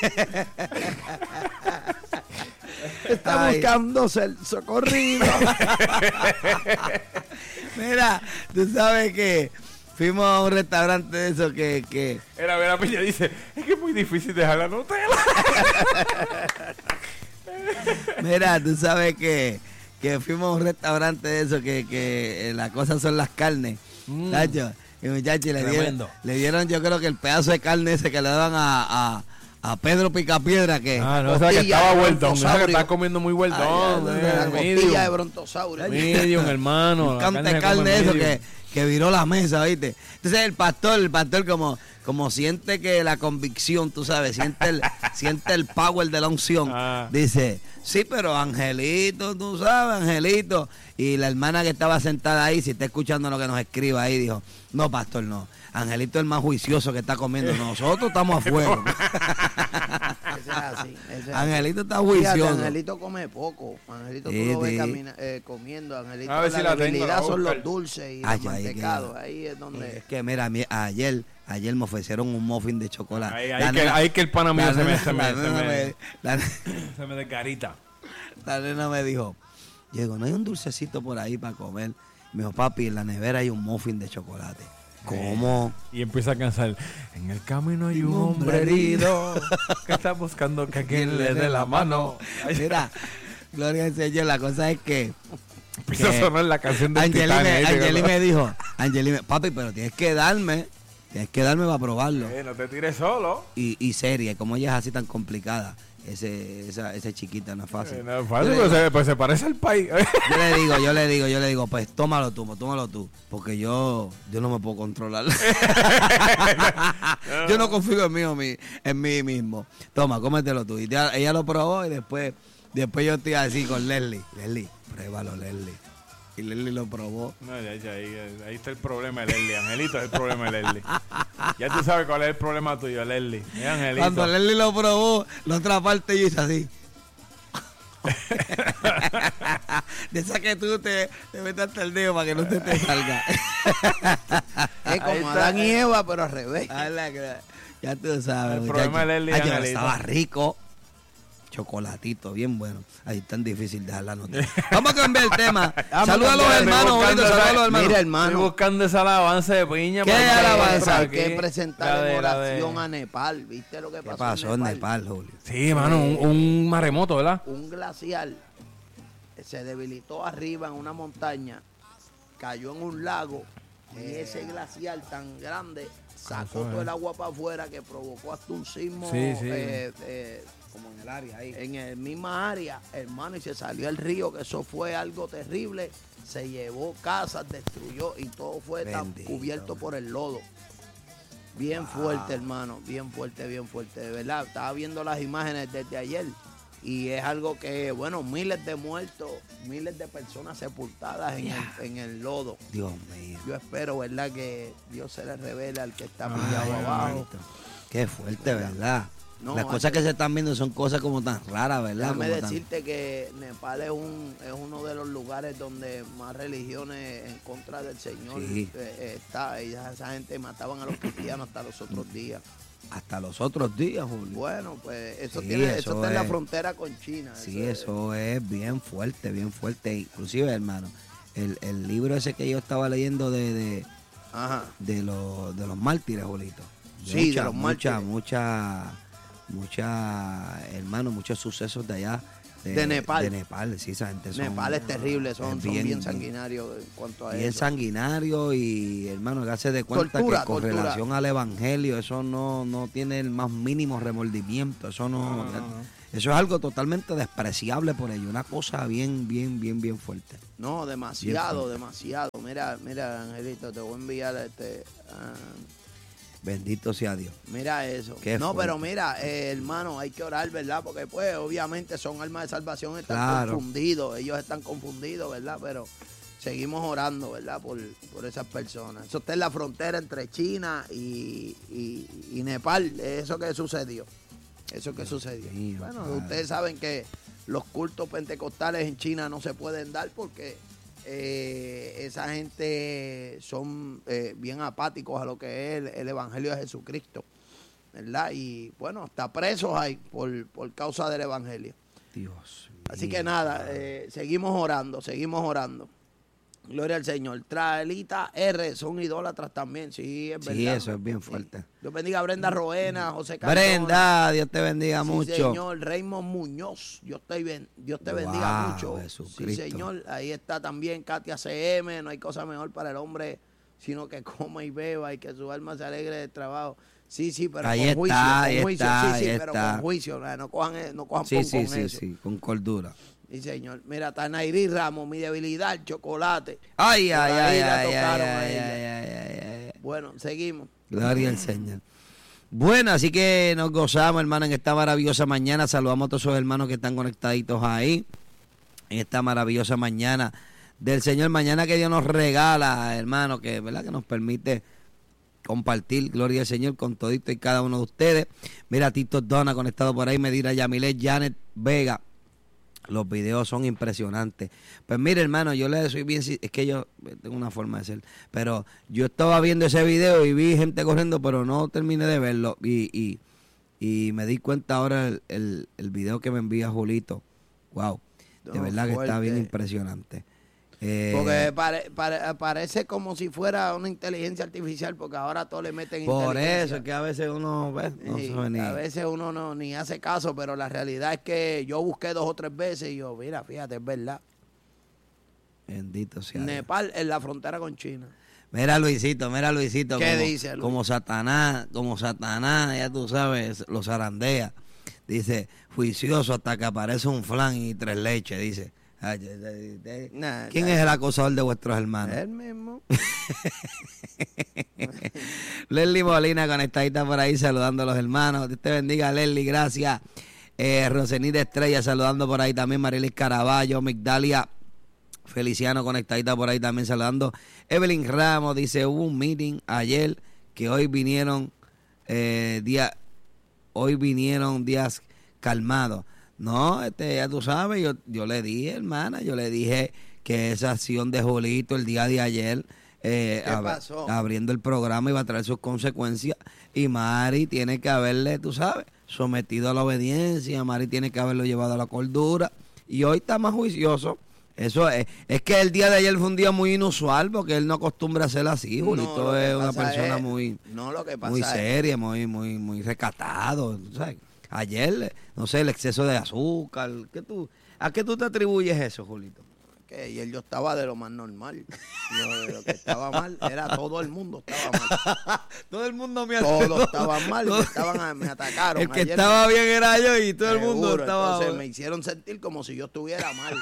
Está Ay. buscando ser socorrido. Mira, tú sabes que fuimos a un restaurante de eso que, que Era ver a Piña dice, es que es muy difícil dejar la Nutella. mira, tú sabes que, que fuimos a un restaurante de eso, que, que eh, la cosa son las carnes. Mm. Tacho, y muchachos, le dieron, Tremendo. le dieron yo creo que el pedazo de carne ese que le daban a, a, a Pedro Picapiedra, que Ah, no, o sea que Costilla estaba de vueltón. O sea que brontosaurio. está comiendo muy vueltón. Ay, ya, eh, La medium. costilla de brontosaurio. Medium, hermano. un la cante se de carne come eso medium. que, que viró la mesa, ¿viste? Entonces el pastor, el pastor como, como siente que la convicción, tú sabes, siente el, siente el power de la unción, Ah. dice, sí, pero Angelito, tú sabes, Angelito. Y la hermana que estaba sentada ahí, si está escuchando lo que nos escribe ahí, dijo, no, pastor, no. Angelito es el más juicioso que está comiendo. Nosotros estamos a fuego. Eso es así. eso es así. Angelito está Fíjate, juicioso. Angelito come poco. Angelito Sí, tú lo ves sí. camina- eh, comiendo. Angelito, A ver la si la tengo, debilidad la voy a son los buscar. dulces y Ay, los ay, mantecados. que- Ahí es donde... Es que mira, mi- ayer, ayer me ofrecieron un muffin de chocolate. Ahí, La ahí, que, nena- ahí que el pana mío la se me, nena- se me, la se nena me, me- la- se me desgarita. La nena me dijo, Diego, ¿no hay un dulcecito por ahí para comer? Me dijo, papi, en la nevera hay un muffin de chocolate. ¿Cómo? Y empieza a cansar. En el camino hay un Un hombre hombre herido que está buscando que alguien le dé la mano. Ay, Mira, Gloria al Señor, la cosa es que... empieza a que sonar la canción de Angeli Titán. me, ahí, Angeli ¿no? me dijo, Angeli me, papi, pero tienes que darme, tienes que darme para probarlo. Eh, no te tires solo. Y, y seria, como ella es así tan complicada, ese, esa, esa chiquita no es fácil. Eh, no es fácil, Yo le pues, digo- se, pues se parece al país. Yo le digo, yo le digo, yo le digo, pues tómalo tú, tómalo tú, porque yo, yo no me puedo controlar. Yo no confío en mí, o mí, en mí mismo. Toma, cómetelo tú. Y ya- ella lo probó y después, después yo estoy así con Leslie. Leslie, pruébalo, Leslie. Y Leslie lo probó. No, ya, ya, ahí, ahí está el problema de Leslie. Angelito es el problema de Leslie. Ya tú sabes cuál es el problema tuyo, Leslie. Es Angelito. Cuando Leslie lo probó, la otra parte yo hice así. De esa que tú te, te metas hasta el dedo para que no te, te salga. Es como Ahí está. Adán y Eva, pero al revés. Ah, la que- Ya tú sabes. El muchacho. problema de Leslie Ay, es pero Angelito. estaba rico. Chocolatito, bien bueno. Ahí tan difícil dejar la nota. Vamos a cambiar el tema. Vamos a Saluda a los cambiar, hermanos, estoy bonito, buscando saluda a los esa- hermanos. Mira, Estoy hermano, buscando esa alabanza de piña. ¿Qué para alabanza? hay aquí. que presentar La en de- la de- oración a Nepal. ¿Viste lo que ¿Qué pasó, pasó en Nepal, Julio? Sí, hermano, un, un maremoto, ¿verdad? Un glacial se debilitó arriba en una montaña, cayó en un lago y ese glacial tan grande sacó Eso es. todo el agua para afuera que provocó hasta un sismo Sí, sí. eh, eh, Como en el área ahí. en el misma área, hermano, y se salió el río, que eso fue algo terrible. Se llevó casas, destruyó y todo fue tan Bendito. cubierto por el lodo. Bien fuerte, hermano, bien fuerte, bien fuerte, de verdad. Estaba viendo las imágenes desde ayer y es algo que, bueno, miles de muertos, miles de personas sepultadas en, el, en el lodo. Dios mío. Yo espero, ¿verdad?, que Dios se le revele al que está Ay, pillado abajo. Hermanito, qué fuerte, ¿verdad? No, Las hay cosas que- que se están viendo son cosas como tan raras, ¿verdad? Déjame Como tan- decirte que Nepal es un es uno de los lugares donde más religiones en contra del Señor Sí. eh, eh, está. Y esa, esa gente mataban a los cristianos hasta los otros días. Hasta los otros días, Julio. Bueno, pues eso Sí, tiene, eso, eso está en la es. frontera con China. Sí, es- eso es bien fuerte, bien fuerte. Inclusive, hermano, el, el libro ese que yo estaba leyendo de, de, Ajá. de, los, de los mártires, Julito. Sí, de los mucha, mártires. mucha, mucha, hermano, muchos sucesos de allá. De Nepal. De Nepal, sí, esa gente son... Nepal es terrible, son, es son bien, bien- sanguinarios en cuanto a Bien eso. sanguinario y, hermano, que hace de cuenta Tortura, que con tortura. relación al evangelio, eso no, no tiene el más mínimo remordimiento. Eso no, No, no, no. eso es algo totalmente despreciable por ello. Una cosa bien, bien, bien, bien fuerte. No, demasiado, fuerte. demasiado. Mira, mira, Angelito, te voy a enviar este. ah, Bendito sea Dios. Mira eso. Qué no, fuerte. pero mira, eh, hermano, hay que orar, ¿verdad? Porque pues obviamente son almas de salvación, están Claro. confundidos, ellos están confundidos, ¿verdad? Pero seguimos orando, ¿verdad? Por, por esas personas. Eso está en la frontera entre China y, y, y Nepal, eso que sucedió. Eso que sucedió. mío, bueno, padre. ustedes saben que los cultos pentecostales en China no se pueden dar porque eh, esa gente son eh, bien apáticos a lo que es el, el Evangelio de Jesucristo, ¿verdad? Y bueno, hasta presos hay por, por causa del Evangelio. Dios mío. Así que nada, eh, seguimos orando, seguimos orando. Gloria al Señor. Traelita R, son idólatras también, sí, es verdad. Sí, eso es bien fuerte. Sí. Dios bendiga a Brenda Roena, José Cardona. Brenda, Dios te bendiga Sí, mucho. señor. Raymond Muñoz, Dios te, ben- Dios te bendiga Wow, mucho. Jesucristo. Sí, señor. Ahí está también Katia C M, no hay cosa mejor para el hombre, sino que coma y beba y que su alma se alegre del trabajo. Sí, sí, pero Ahí con está, juicio, ahí con juicio. está, sí, sí, ahí pero está. con juicio, no, no cojan, eh, no cojan Sí, pon sí, con sí, eso. sí, con cordura. Sí, señor. Mira, Tanairí Ramos, mi debilidad, el chocolate. Ay, Por ay, ahí ay, la ay, ay, tocaron ay, a ay, ella. ay, ay, ay, ay. Bueno, seguimos. Gloria al Señor. Bueno, así que nos gozamos, hermano, en esta maravillosa mañana. Saludamos a todos esos hermanos que están conectaditos ahí, en esta maravillosa mañana del Señor. Mañana que Dios nos regala, hermano, que, ¿verdad? Que nos permite compartir, gloria al Señor, con todito y cada uno de ustedes. Mira, Tito Dona conectado por ahí, Medina Yamilet, Janet Vega. Los videos son impresionantes. Pues mire, hermano, yo le soy bien, es que yo tengo una forma de ser, pero yo estaba viendo ese video y vi gente corriendo, pero no terminé de verlo. Y, y, y me di cuenta ahora el, el, el video que me envía Julito. Wow, de No, verdad que está bien fuerte. impresionante. Eh, Porque pare- pare- parece como si fuera una inteligencia artificial, porque ahora todo le meten por inteligencia. eso es que a veces uno ve, no Sí, sabe ni. a veces uno no ni hace caso, pero la realidad es que yo busqué dos o tres veces y yo, mira, fíjate, es verdad. Bendito sea Dios. Nepal en la frontera con China. Mira Luisito, mira Luisito. ¿Qué como, dice, Luis? Como Satanás, como Satanás, ya tú sabes, los zarandea. Dice, juicioso hasta que aparece un flan y tres leches, dice. Ay, ay, ay, ay. Nah, ¿Quién nah, es el acosador de vuestros hermanos? Él mismo. Leslie Molina conectadita por ahí saludando a los hermanos. Dios te bendiga, Leslie, gracias. Eh, Rosenita Estrella saludando por ahí también. Marilis Caraballo, Migdalia Feliciano conectadita por ahí también saludando. Evelyn Ramos dice, hubo un meeting ayer que hoy vinieron eh, día, hoy vinieron días calmados. No, este, ya tú sabes, yo, yo le dije, hermana, yo le dije que esa acción de Julito el día de ayer, eh, ¿Qué ab- pasó? abriendo el programa iba a traer sus consecuencias y Mari tiene que haberle, tú sabes, sometido a la obediencia, Mari tiene que haberlo llevado a la cordura y hoy está más juicioso. Eso es, es que el día de ayer fue un día muy inusual porque él no acostumbra a ser así, Julito No, lo que es una pasa persona es- muy, No, lo que pasa muy es... seria, muy, muy, muy recatado, ¿tú sabes? Ayer, no sé, el exceso de azúcar, ¿qué tú, ¿a qué tú te atribuyes eso, Julito? que ayer yo estaba de lo más normal. Yo, de lo que estaba mal era todo el mundo estaba mal. Todo el mundo me Todos estaban mal, me, estaban, a- me atacaron. El que Ayer estaba me- bien era yo y todo el mundo Seguro, estaba... entonces me hicieron sentir como si yo estuviera mal.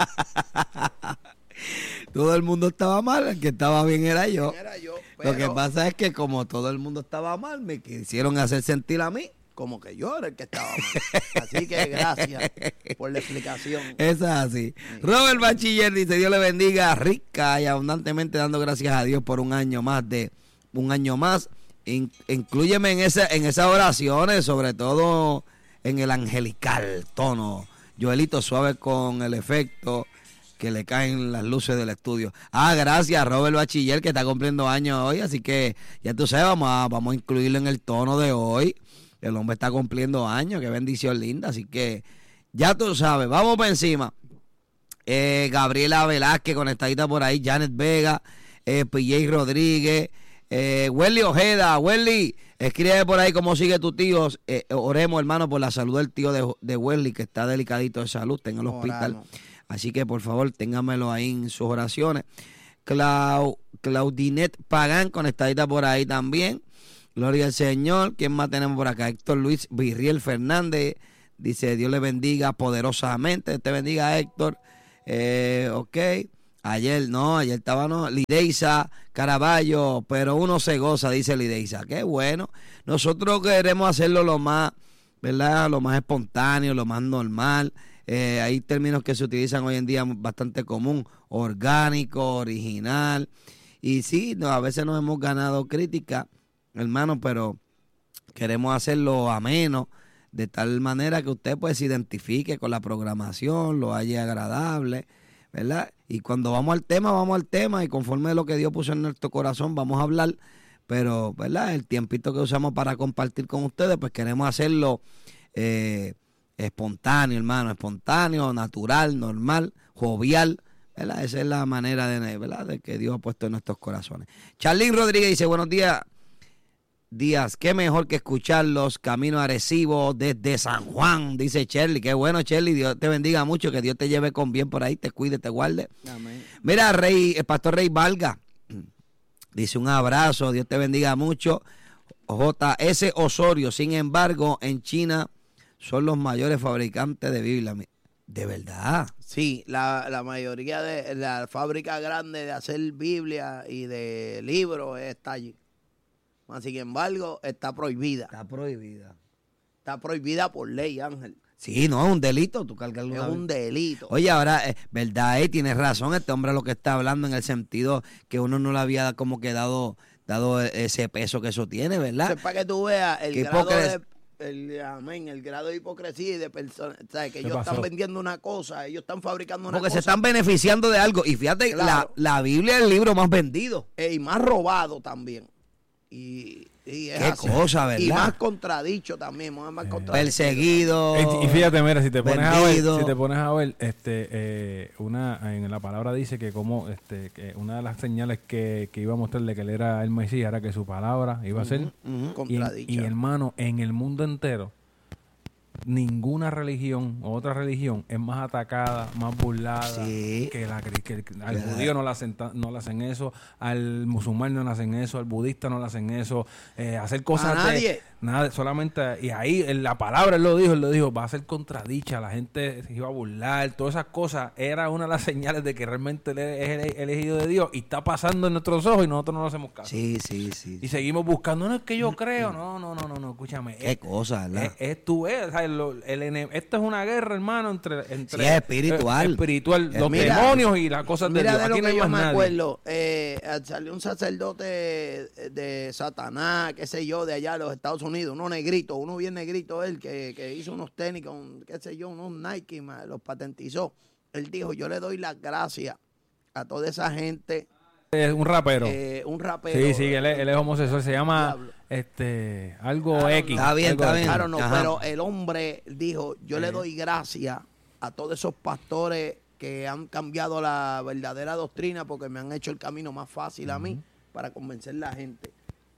Todo el mundo estaba mal, el que estaba bien era yo. Era yo, Lo que pero pasa es que como todo el mundo estaba mal, me quisieron hacer sentir a mí. como que yo era el que estaba mal. Así que gracias por la explicación. Eso es así. Robert Bachiller dice, Dios le bendiga rica y abundantemente dando gracias a Dios por un año más de un año más. In- inclúyeme en ese, en esas oraciones, sobre todo en el angelical tono. Joelito suave con el efecto que le caen las luces del estudio. Ah, gracias Robert Bachiller que está cumpliendo años hoy, así que ya tú sabes, vamos a, vamos a incluirlo en el tono de hoy. El hombre está cumpliendo años, qué bendición linda, así que ya tú sabes, vamos para encima. Eh, Gabriela Velázquez conectadita por ahí, Janet Vega, eh, P J Rodríguez, eh, Welly Ojeda, Welly, escribe por ahí cómo sigue tu tío. Eh, oremos, hermano, por la salud del tío de, de Welly, que está delicadito de salud, está en el hospital. Oramos. Así que por favor, téngamelo ahí en sus oraciones. Clau, Claudinet Pagán, conectadita por ahí también. Gloria al Señor. ¿Quién más tenemos por acá? Héctor Luis Virriel Fernández. Dice, Dios le bendiga poderosamente. Te bendiga, Héctor. Eh, ok. Ayer, no, ayer estaba, no. Lideisa Caraballo, pero uno se goza, dice Lideisa. Qué bueno. Nosotros queremos hacerlo lo más, ¿verdad? Lo más espontáneo, lo más normal. Eh, hay términos que se utilizan hoy en día bastante común. Orgánico, original. Y sí, no, a veces nos hemos ganado crítica, hermano, pero queremos hacerlo ameno, de tal manera que usted pues se identifique con la programación, lo haya agradable, ¿verdad? Y cuando vamos al tema, vamos al tema y conforme a lo que Dios puso en nuestro corazón, vamos a hablar, pero, ¿verdad? El tiempito que usamos para compartir con ustedes, pues queremos hacerlo eh, espontáneo, hermano, espontáneo, natural, normal, jovial, ¿verdad? Esa es la manera de, ¿verdad? De que Dios ha puesto en nuestros corazones. Charlín Rodríguez dice, buenos días, días, qué mejor que escucharlos, camino a Arecibo desde San Juan, dice Shirley. Qué bueno, Shirley, Dios te bendiga mucho, que Dios te lleve con bien por ahí, te cuide, te guarde. Amén. Mira, Rey, el pastor Rey Valga, dice un abrazo, Dios te bendiga mucho. J S Osorio, sin embargo, en China son los mayores fabricantes de Biblia. ¿De verdad? Sí, la, la mayoría de la fábrica grande de hacer Biblia y de libros está allí. Sin embargo, está prohibida. Está prohibida. Está prohibida por ley, Ángel. Sí, no, es un delito. Tú cargas Es alguna un vez. delito. Oye, ahora, eh, verdad, eh, tienes razón, este hombre lo que está hablando en el sentido que uno no le había como que dado, dado ese peso que eso tiene, ¿verdad? Eso es para que tú veas el Qué grado hipocres- de... El, amén, el grado de hipocresía y de personas, ¿sabes? Que ¿Qué ellos pasó? están vendiendo una cosa, ellos están fabricando una Porque se cosa. están beneficiando de algo. Y fíjate, Claro. la, la Biblia es el libro más vendido. Eh, y más robado también. Y, y es Qué así. cosa, ¿verdad? Y más contradicho también, más, más contradicho. Perseguido. Y, y fíjate, mira, si te pones a ver, vendido. si te pones a ver, este, eh, una, en la palabra dice que como, este, que una de las señales que, que iba a mostrarle que él era el Mesías era que su palabra iba a ser Ujú. y, Contradicha. y hermano, en el mundo entero, ninguna religión o otra religión es más atacada, más burlada Sí. que la cri- que el- al Claro. judío no le hacen ta- no le hacen eso, al musulmán no le hacen eso, al budista no le hacen eso, eh, hacer cosas A de- nadie. nada, solamente y ahí en la palabra él lo dijo, él lo dijo, va a ser contradicha, la gente se iba a burlar, todas esas cosas, era una de las señales de que realmente él es el elegido de Dios y está pasando en nuestros ojos y nosotros no lo hacemos caso. Sí, sí, sí. Y seguimos buscando, no es que yo creo, no, no, no, no, no, escúchame. Qué es- cosa, ¿verdad? es, es tú, es, ¿sabes? Lo- el ene- esto es una guerra, hermano, entre, entre Sí, es espiritual. eh, espiritual, Es- los Mira, demonios y las cosas de Mira Dios. de lo Aquí no que hay yo más me nadie. acuerdo, eh, salió un sacerdote de Satanás, qué sé yo, de allá de los Estados Unidos, uno negrito, uno bien negrito él, que, que hizo unos tenis con, qué sé yo, unos Nike, ma, los patentizó. Él dijo, yo le doy las gracias a toda esa gente, Es un rapero. eh, un rapero. sí, sí, él es, él es homosexual, se llama Diablo. este algo Claro, X. no. Está bien, algo está X. bien. Claro, no, Ajá. pero el hombre dijo, yo le Sí. doy gracias a todos esos pastores que han cambiado la verdadera doctrina porque me han hecho el camino más fácil a mí para convencer a la gente.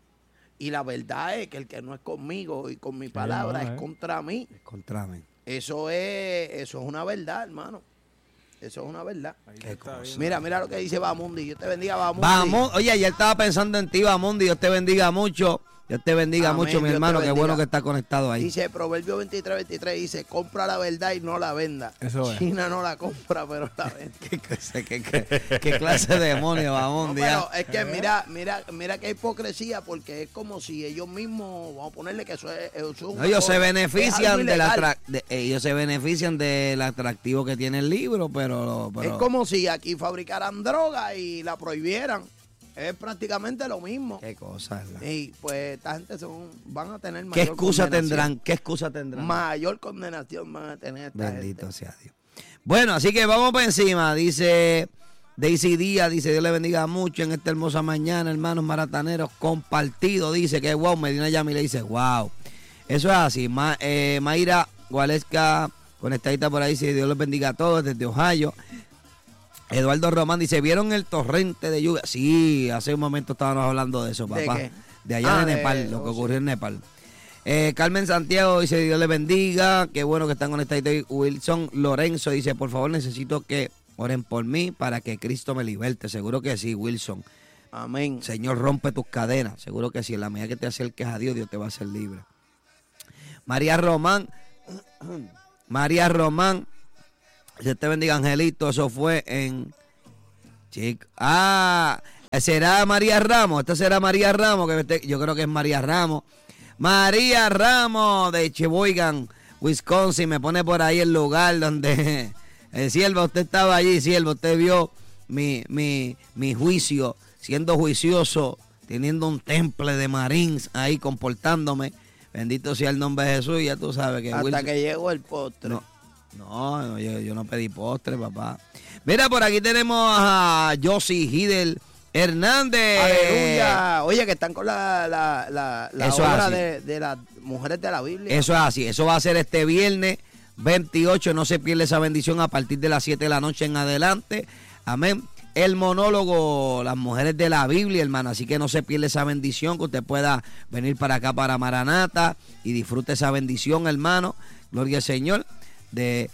Y la verdad es que el que no es conmigo y con mi palabra no, es eh. contra mí. Contrame. Eso es, eso es una verdad, hermano. Eso es una verdad. Qué cosa. Mira, mira lo que dice Bamundi. Dios te bendiga, Bamundi. Vamos, oye, ayer estaba pensando en ti, Bamundi. Dios te bendiga mucho. Dios te bendiga Amén, mucho, mi Dios te hermano. Qué bendiga. bueno que está conectado ahí. Dice Proverbio veintitrés, veintitrés, dice, compra la verdad y no la venda. Eso es. China no la compra, pero la vende. ¿Qué, cosa, qué, qué- qué clase de demonio, No, Bamundi? pero ah? es que mira, mira, mira qué hipocresía, porque es como si ellos mismos, vamos a ponerle que eso es, eso es un No, ellos se es benefician algo de la ilegal. atra- de- ellos se benefician del atractivo que tiene el libro, pero, pero Es como si aquí fabricaran droga y la prohibieran. Es prácticamente lo mismo. qué cosa, ¿verdad? Y pues esta gente son, van a tener mayor ¿Qué excusa condenación. tendrán? ¿Qué excusa tendrán? Mayor condenación van a tener esta Bendito gente. sea Dios. Bueno, así que vamos para encima. Dice Daisy Díaz, dice Dios le bendiga mucho en esta hermosa mañana, hermanos marataneros, compartido. Dice que wow, Medina Yami le dice wow. Eso es así. Ma- eh, Mayra Gualesca, conectadita por ahí, dice Dios les bendiga a todos desde Ohio. Eduardo Román dice, ¿vieron el torrente de lluvia? Sí, hace un momento estábamos hablando de eso, ¿De papá. qué? De allá Ah, de de- Nepal, lo que oh, sí. ocurrió en Nepal. Eh, Carmen Santiago dice, Dios les bendiga, qué bueno que están conectados. Wilson Lorenzo dice, por favor necesito que oren por mí para que Cristo me liberte. Seguro que sí, Wilson. Amén. Señor, rompe tus cadenas. Seguro que sí, en la medida que te acerques a Dios, Dios te va a hacer libre. María Román, María Román, Dios te bendiga, Angelito, eso fue en... Chico. Ah, será María Ramos, esta será María Ramos, que me esté- yo creo que es María Ramos. María Ramos de Sheboygan, Wisconsin, me pone por ahí el lugar donde, el siervo, usted estaba allí, siervo, usted vio mi, mi, mi juicio, siendo juicioso, teniendo un temple de Marines ahí comportándome. Bendito sea el nombre de Jesús, y ya tú sabes que Hasta Wilson- que llegó el postre. no, no, no, yo, yo no pedí postre, papá. Mira, por aquí tenemos a Josie Hidel Hernández. Aleluya. Oye, que están con la, la, la, la Eso es obra así. de, de las mujeres de la Biblia. Eso es así, eso va a ser este viernes veintiocho, no se pierde esa bendición a partir de las siete de la noche en adelante. Amén. El monólogo, las mujeres de la Biblia, hermano. Así que no se pierda esa bendición, que usted pueda venir para acá, para Maranata, y disfrute esa bendición, hermano. Gloria al Señor. De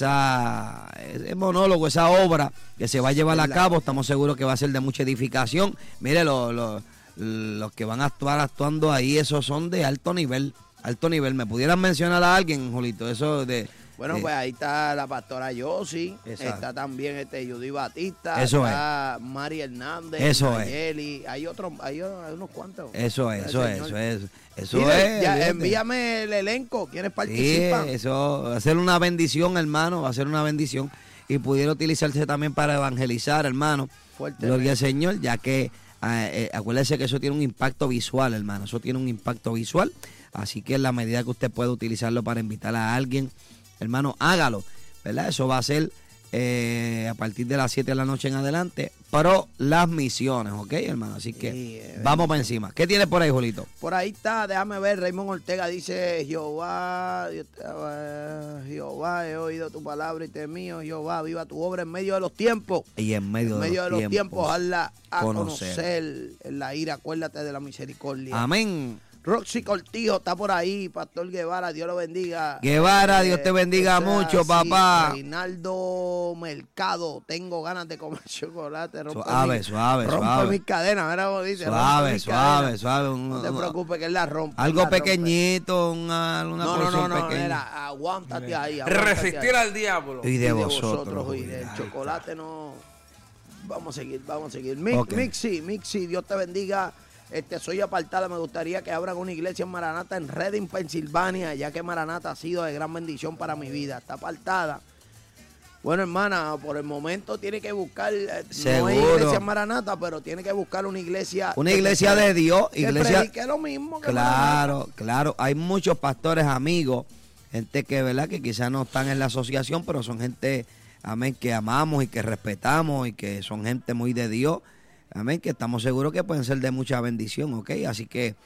esa ese monólogo, esa obra que se va a llevar a cabo. Estamos seguros que va a ser de mucha edificación. Mire, los, los, los que van a actuar actuando ahí, esos son de alto nivel. Alto nivel. ¿Me pudieran mencionar a alguien, Julito? Eso de... Bueno, de, pues ahí está la pastora Yossi, Exacto. está también este Judy Batista, Eso está Mari Hernández, Eso Nayeli, es. hay otros, hay, hay unos cuantos. Eso es, eso es, eso es. Eso Mire, es. ya, Fíjate. envíame el elenco, ¿quiénes Sí, participan? eso va a ser una bendición, hermano, va a ser una bendición. Y pudiera utilizarse también para evangelizar, hermano. Fuerte. Gloria al Señor, ya que eh, eh, acuérdese que eso tiene un impacto visual, hermano. Eso tiene un impacto visual. Así que en la medida que usted pueda utilizarlo para invitar a alguien, hermano, hágalo, ¿verdad? Eso va a ser eh, a partir de las siete de la noche en adelante, pero las misiones, ¿ok, hermano? Así que Sí, eh, vamos para encima. ¿Qué tienes por ahí, Julito? Por ahí está, déjame ver, Raymond Ortega dice, Jehová, Dios te- eh, Jehová, he oído tu palabra y te mío, Jehová, viva tu obra en medio de los tiempos. Y en medio, En medio de los tiempos, hazla a conocer. conocer en la ira, acuérdate de la misericordia. Amén. Roxy Cortijo está por ahí, Pastor Guevara, Dios lo bendiga. Guevara, Dios te bendiga está mucho, así, papá. Reinaldo Mercado, tengo ganas de comer chocolate. Rompe Suave, mi, suave, rompe suave. mis cadenas, mira cómo dice. rompe Suave, mis suave, cadenas. suave. un- No te un- preocupes que él la rompe. Algo él la rompe. pequeñito, una, una No, no, porción no, no, pequeña. mira, aguántate ahí. aguántate Resistir ahí. al diablo. Y de vosotros. y Julio. del Ahí chocolate no. Vamos a seguir, vamos a seguir. Mi- Ok. Mixi, Mixi, Dios te bendiga. Este, soy apartada, me gustaría que abran una iglesia en Maranata, en Reading, Pensilvania, ya que Maranata ha sido de gran bendición para mi vida. Está apartada. Bueno, hermana, por el momento tiene que buscar, eh, no Seguro. hay iglesia en Maranata, pero tiene que buscar una iglesia. Una que iglesia pre- de Dios, que iglesia... predique lo mismo que Maranata. Claro, claro. Hay muchos pastores amigos, gente que, ¿verdad? Que quizás no están en la asociación, pero son gente, amén, que amamos y que respetamos y que son gente muy de Dios. Amén, que estamos seguros que pueden ser de mucha bendición, ¿ok? Así que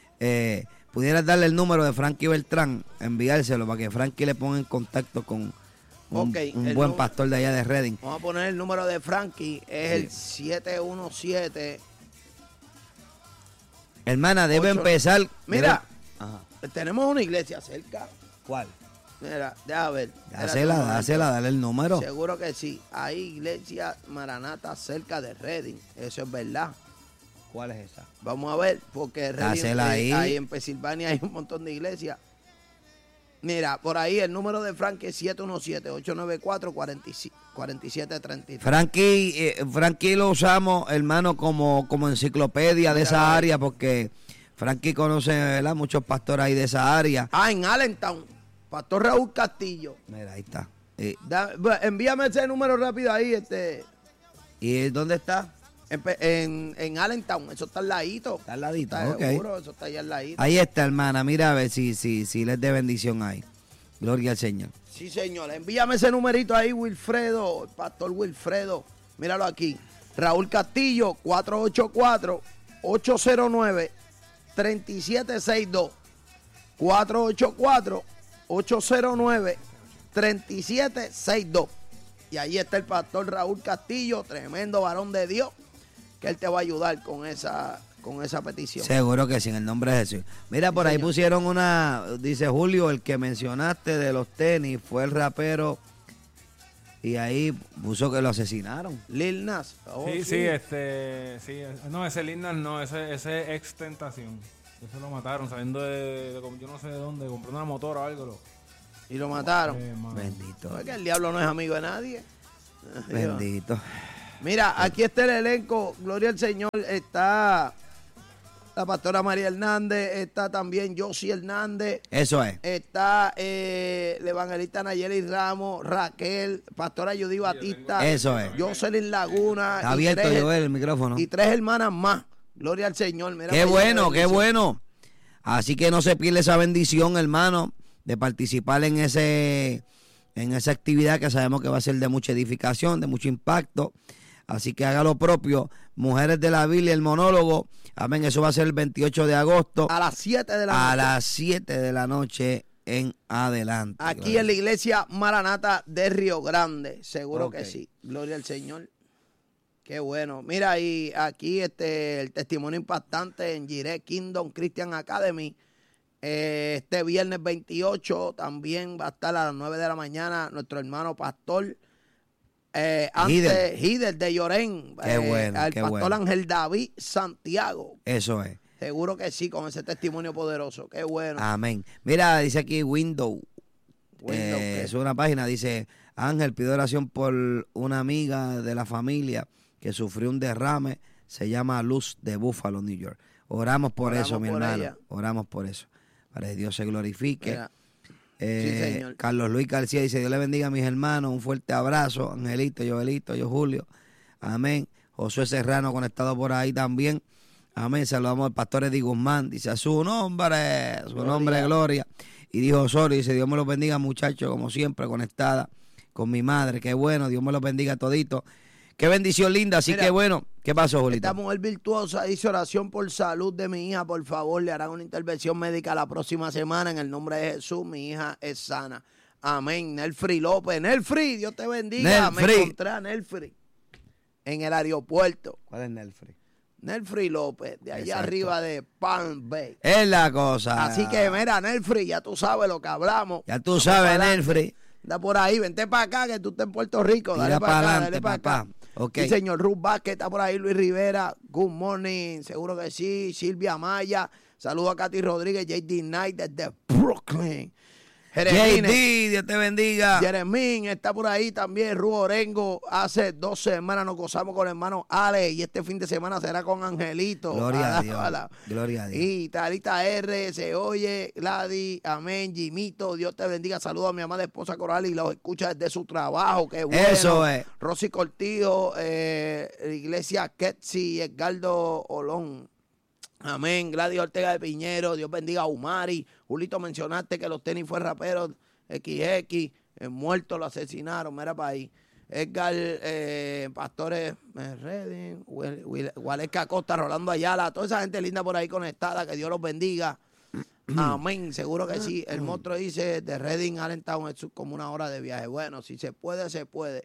eh, pudieras darle el número de Frankie Beltrán, enviárselo para que Frankie le ponga en contacto con un, Ok, un el buen nu- pastor de allá de Reading. Vamos a poner el número de Frankie, es el siete uno siete. Hermana, debe Ocho. empezar... Mira, debe- Ajá. tenemos una iglesia cerca. ¿Cuál? Mira, déjame ver. Espérate Dásela, un momento. dásela, dale el número. Seguro que sí. Hay iglesia Maranata cerca de Reading. Eso es verdad. ¿Cuál es esa? Vamos a ver, porque Reading, Dásela eh, ahí. ahí en Pensilvania hay un montón de iglesias. Mira, por ahí el número de Frankie es siete uno siete, ocho nueve cuatro, cuatro siete tres tres. Frankie, eh, Frankie lo usamos, hermano, como, como enciclopedia de esa área, porque Frankie conoce, ¿verdad? Muchos pastores ahí de esa área. Ah, en Allentown. Pastor Raúl Castillo. Mira, ahí está. Eh, Da- bu- envíame ese número rápido ahí, este. ¿Y dónde está? En, Pe- en, en Allentown, eso está al ladito. Está al ladito, Está ok. seguro, eso está ahí al ladito. Ahí está, hermana. Mira a ver si, si, si les de bendición ahí. Gloria al Señor. Sí, señor. Envíame ese numerito ahí, Wilfredo, el pastor Wilfredo. Míralo aquí. Raúl Castillo, cuatro ocho cuatro, ocho cero nueve, tres siete seis dos. cuatro ocho cuatro, ocho cero nueve, tres siete seis dos. Y ahí está el pastor Raúl Castillo, tremendo varón de Dios, que él te va a ayudar con esa, con esa petición. Seguro que sí, en el nombre de Jesús. Mira, por ahí señor. pusieron una, dice Julio, el que mencionaste de los tenis fue el rapero y ahí puso que lo asesinaron. Lil Nas. Oh, sí, sí, este, sí, no, ese Lindas no, ese, ese es ex Tentación. Eso lo mataron saliendo de, de- yo no sé de dónde, comprando una motora o algo. Lo, Y lo mataron. eh, mano. Bendito. No es que el diablo no es amigo de nadie. Bendito. Mira, aquí está el elenco. Gloria al Señor. Está la pastora María Hernández. Está también Josie Hernández. Eso es. Está eh, el evangelista Nayeli Ramos, Raquel, pastora Judy Batista. Eso es. Jocelyn Laguna. Está y abierto, tres- Joel, el micrófono. Y tres hermanas más. Gloria al Señor. Mira Qué para allá, bueno, qué bendición. bueno. Así que no se pierda esa bendición, hermano, de participar en ese en esa actividad que sabemos que va a ser de mucha edificación, de mucho impacto. Así que haga lo propio. Mujeres de la Biblia, el monólogo. Amén. Eso va a ser el veintiocho de agosto A las siete de la a noche. las siete de la noche en adelante. Aquí en la iglesia Maranata de Río Grande. Seguro Ok. que sí. Gloria al Señor. Qué bueno. Mira, y aquí este el testimonio impactante en Jireh Kingdom Christian Academy. Eh, este viernes veintiocho también va a estar a las nueve de la mañana nuestro hermano pastor eh, antes Hider de Llorén. Qué eh, bueno, el qué pastor bueno. Ángel David Santiago. Eso es. Seguro que sí, con ese testimonio poderoso. Qué bueno. Amén. Mira, dice aquí Windows. Windows, Eh, ¿qué? es una página, dice, Ángel, pido oración por una amiga de la familia que sufrió un derrame, se llama Luz de Buffalo, New York. Oramos por Oramos eso, mi por hermano. ella. Oramos por eso. Para que Dios se glorifique. Mira, Eh, sí, señor. Carlos Luis García dice, Dios le bendiga a mis hermanos, un fuerte abrazo. Angelito, Joelito, yo Julio. Amén. Josué Serrano conectado por ahí también. Amén. Saludamos al pastor Eddie Guzmán. Dice a su nombre, su Gloria. nombre, gloria. Y dijo Osorio, dice, Dios me los bendiga, muchachos, como siempre, conectada con mi madre. Qué bueno, Dios me los bendiga todito. Qué bendición linda, así Mira, que bueno. ¿Qué pasó, Julito? esta mujer virtuosa dice oración por salud de mi hija, por favor, le harán una intervención médica la próxima semana en el nombre de Jesús, mi hija es sana. Amén. Nelfri López, Nelfri, Dios te bendiga. Nelfri. Me encontré a Nelfri en el aeropuerto. ¿Cuál es Nelfri? Nelfri López, de allá Exacto. arriba de Palm Bay. Es la cosa. Así que mira, Nelfri, ya tú sabes lo que hablamos. Ya tú Vamos sabes, para adelante. Nelfri. Anda por ahí, vente para acá, que tú estás en Puerto Rico. Tira Dale pa' para acá, adelante, dale para acá. papá. Ok. Sí, señor Ruth Vázquez está por ahí, Luis Rivera, good morning, seguro que sí. Silvia Maya, saludo a Katy Rodríguez, J D Knight desde Brooklyn. J Jeremín, D, Dios te bendiga. Jeremín está por ahí también, Ru Orengo. Hace dos semanas nos gozamos con el hermano Ale y este fin de semana será con Angelito. Gloria a Ala, Dios. ala. Gloria a Dios. Y Talita R, se oye, Gladys, amén, Jimito, Dios te bendiga. Saludo a mi amada esposa Coral y los escucha desde su trabajo, qué bueno. Eso es. Rosy Cortillo, eh, Iglesia Ketsi, Edgardo Olón. Amén. Gladys Ortega de Piñero, Dios bendiga a Umari. Julito, mencionaste que los tenis fue rapero equis equis, el muerto lo asesinaron, mira para ahí. Edgar, eh, Pastores, eh, Redding, Wil- Wil- Gualesca Costa, Rolando Ayala, toda esa gente linda por ahí conectada, que Dios los bendiga. Amén, seguro que sí. El monstruo dice de Redding a Allentown es como una hora de viaje. Bueno, si se puede, se puede.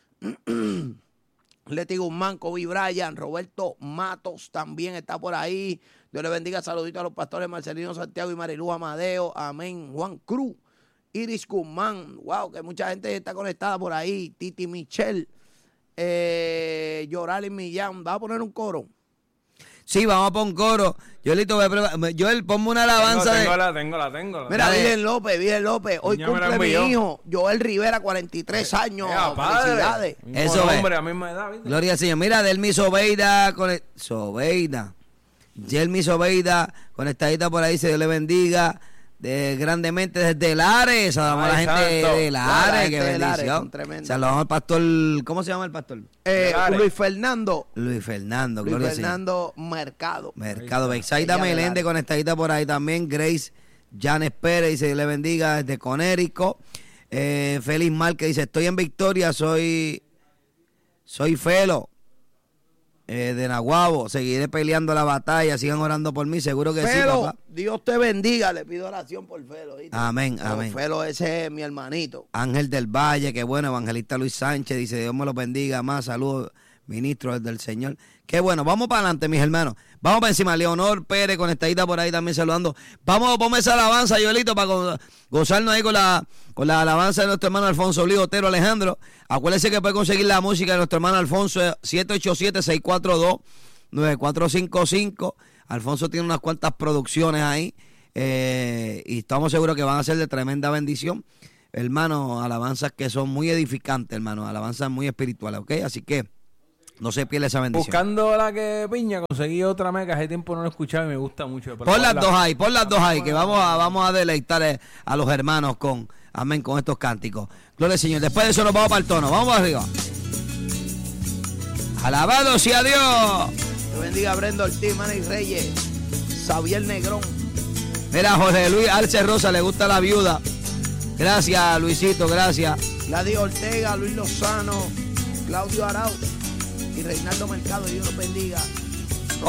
Leti Guzmán, Kobe Bryant, Roberto Matos también está por ahí. Dios le bendiga, saluditos a los pastores Marcelino Santiago y Marilú Amadeo. Amén. Juan Cruz, Iris Guzmán. Wow, que mucha gente está conectada por ahí. Titi Michelle, eh, Yorali Millán. ¿Va a poner un coro? Sí, vamos a poner un coro. Joelito, ve, pre- Joel, ponme una alabanza tengo, tengo de... la, tengo la, tengo la. Mira, Dale. Virgen López, Virgen López. Hoy Niña, me la cumple mi envió. hijo, Joel Rivera, cuarenta y tres años. Ea, padre. Felicidades. Mismo Eso es. nombre, a misma edad, ¿viste? Gloria al Señor. Mira, Delmi Sobeida, con el... Sobeida. Delmi Sobeida, conectadita por ahí, dice Dios le bendiga. De, grandemente desde Lares. Saludamos a la Ay, gente santo. de La Lares, gente qué de Lares, bendición. son tremendos. Saludamos al pastor, ¿cómo se llama el pastor? Eh, Dale. Luis Fernando. Luis Fernando, Luis gloria al Señor. Fernando Mercado. Mercado. Ahí Bexaida Ella de Meléndez Lares. conectadita por ahí también. Grace Janes Pérez dice Dios le bendiga desde Conérico. Eh, Félix Márquez dice estoy en Victoria, soy soy Felo eh, de Naguabo. Seguiré peleando la batalla. Sigan orando por mí. Seguro que sí, Felo, papá. Dios te bendiga. Le pido oración por Felo. ¿viste? Amén, Pero amén. Felo, ese es mi hermanito. Ángel del Valle, que bueno, evangelista Luis Sánchez, dice Dios me los bendiga más, saludos, ministro del Señor. Qué bueno, vamos para adelante, mis hermanos. Vamos para encima, Leonor Pérez, conectadita por ahí también saludando. Vamos, ponme esa alabanza, Joelito, para go- gozarnos ahí con la, con la alabanza de nuestro hermano Alfonso Luis Otero Alejandro. Acuérdense que puede conseguir la música de nuestro hermano Alfonso, siete ocho siete, seis cuatro dos, nueve cuatro cinco cinco. Alfonso tiene unas cuantas producciones ahí. Eh, y estamos seguros que van a ser de tremenda bendición, hermano, alabanzas que son muy edificantes, hermano, alabanzas muy espirituales, ¿ok? Así que no se pierda esa bendición. Buscando la que piña, conseguí otra meca, hace tiempo no lo escuchaba y me gusta mucho. Pon las dos ahí, pon las dos ahí, que vamos a, vamos a deleitar eh, a los hermanos con, amén, con estos cánticos. Gloria al Señor. Después de eso nos vamos para el tono, vamos para arriba. Alabado sea Dios. Te bendiga Brenda Ortiz, Manny Reyes, Xavier Negrón. Mira, Jorge Luis Arce Rosa, le gusta la viuda. Gracias, Luisito, gracias. Gladys Ortega, Luis Lozano, Claudio Arau y Reinaldo Mercado. Dios los bendiga.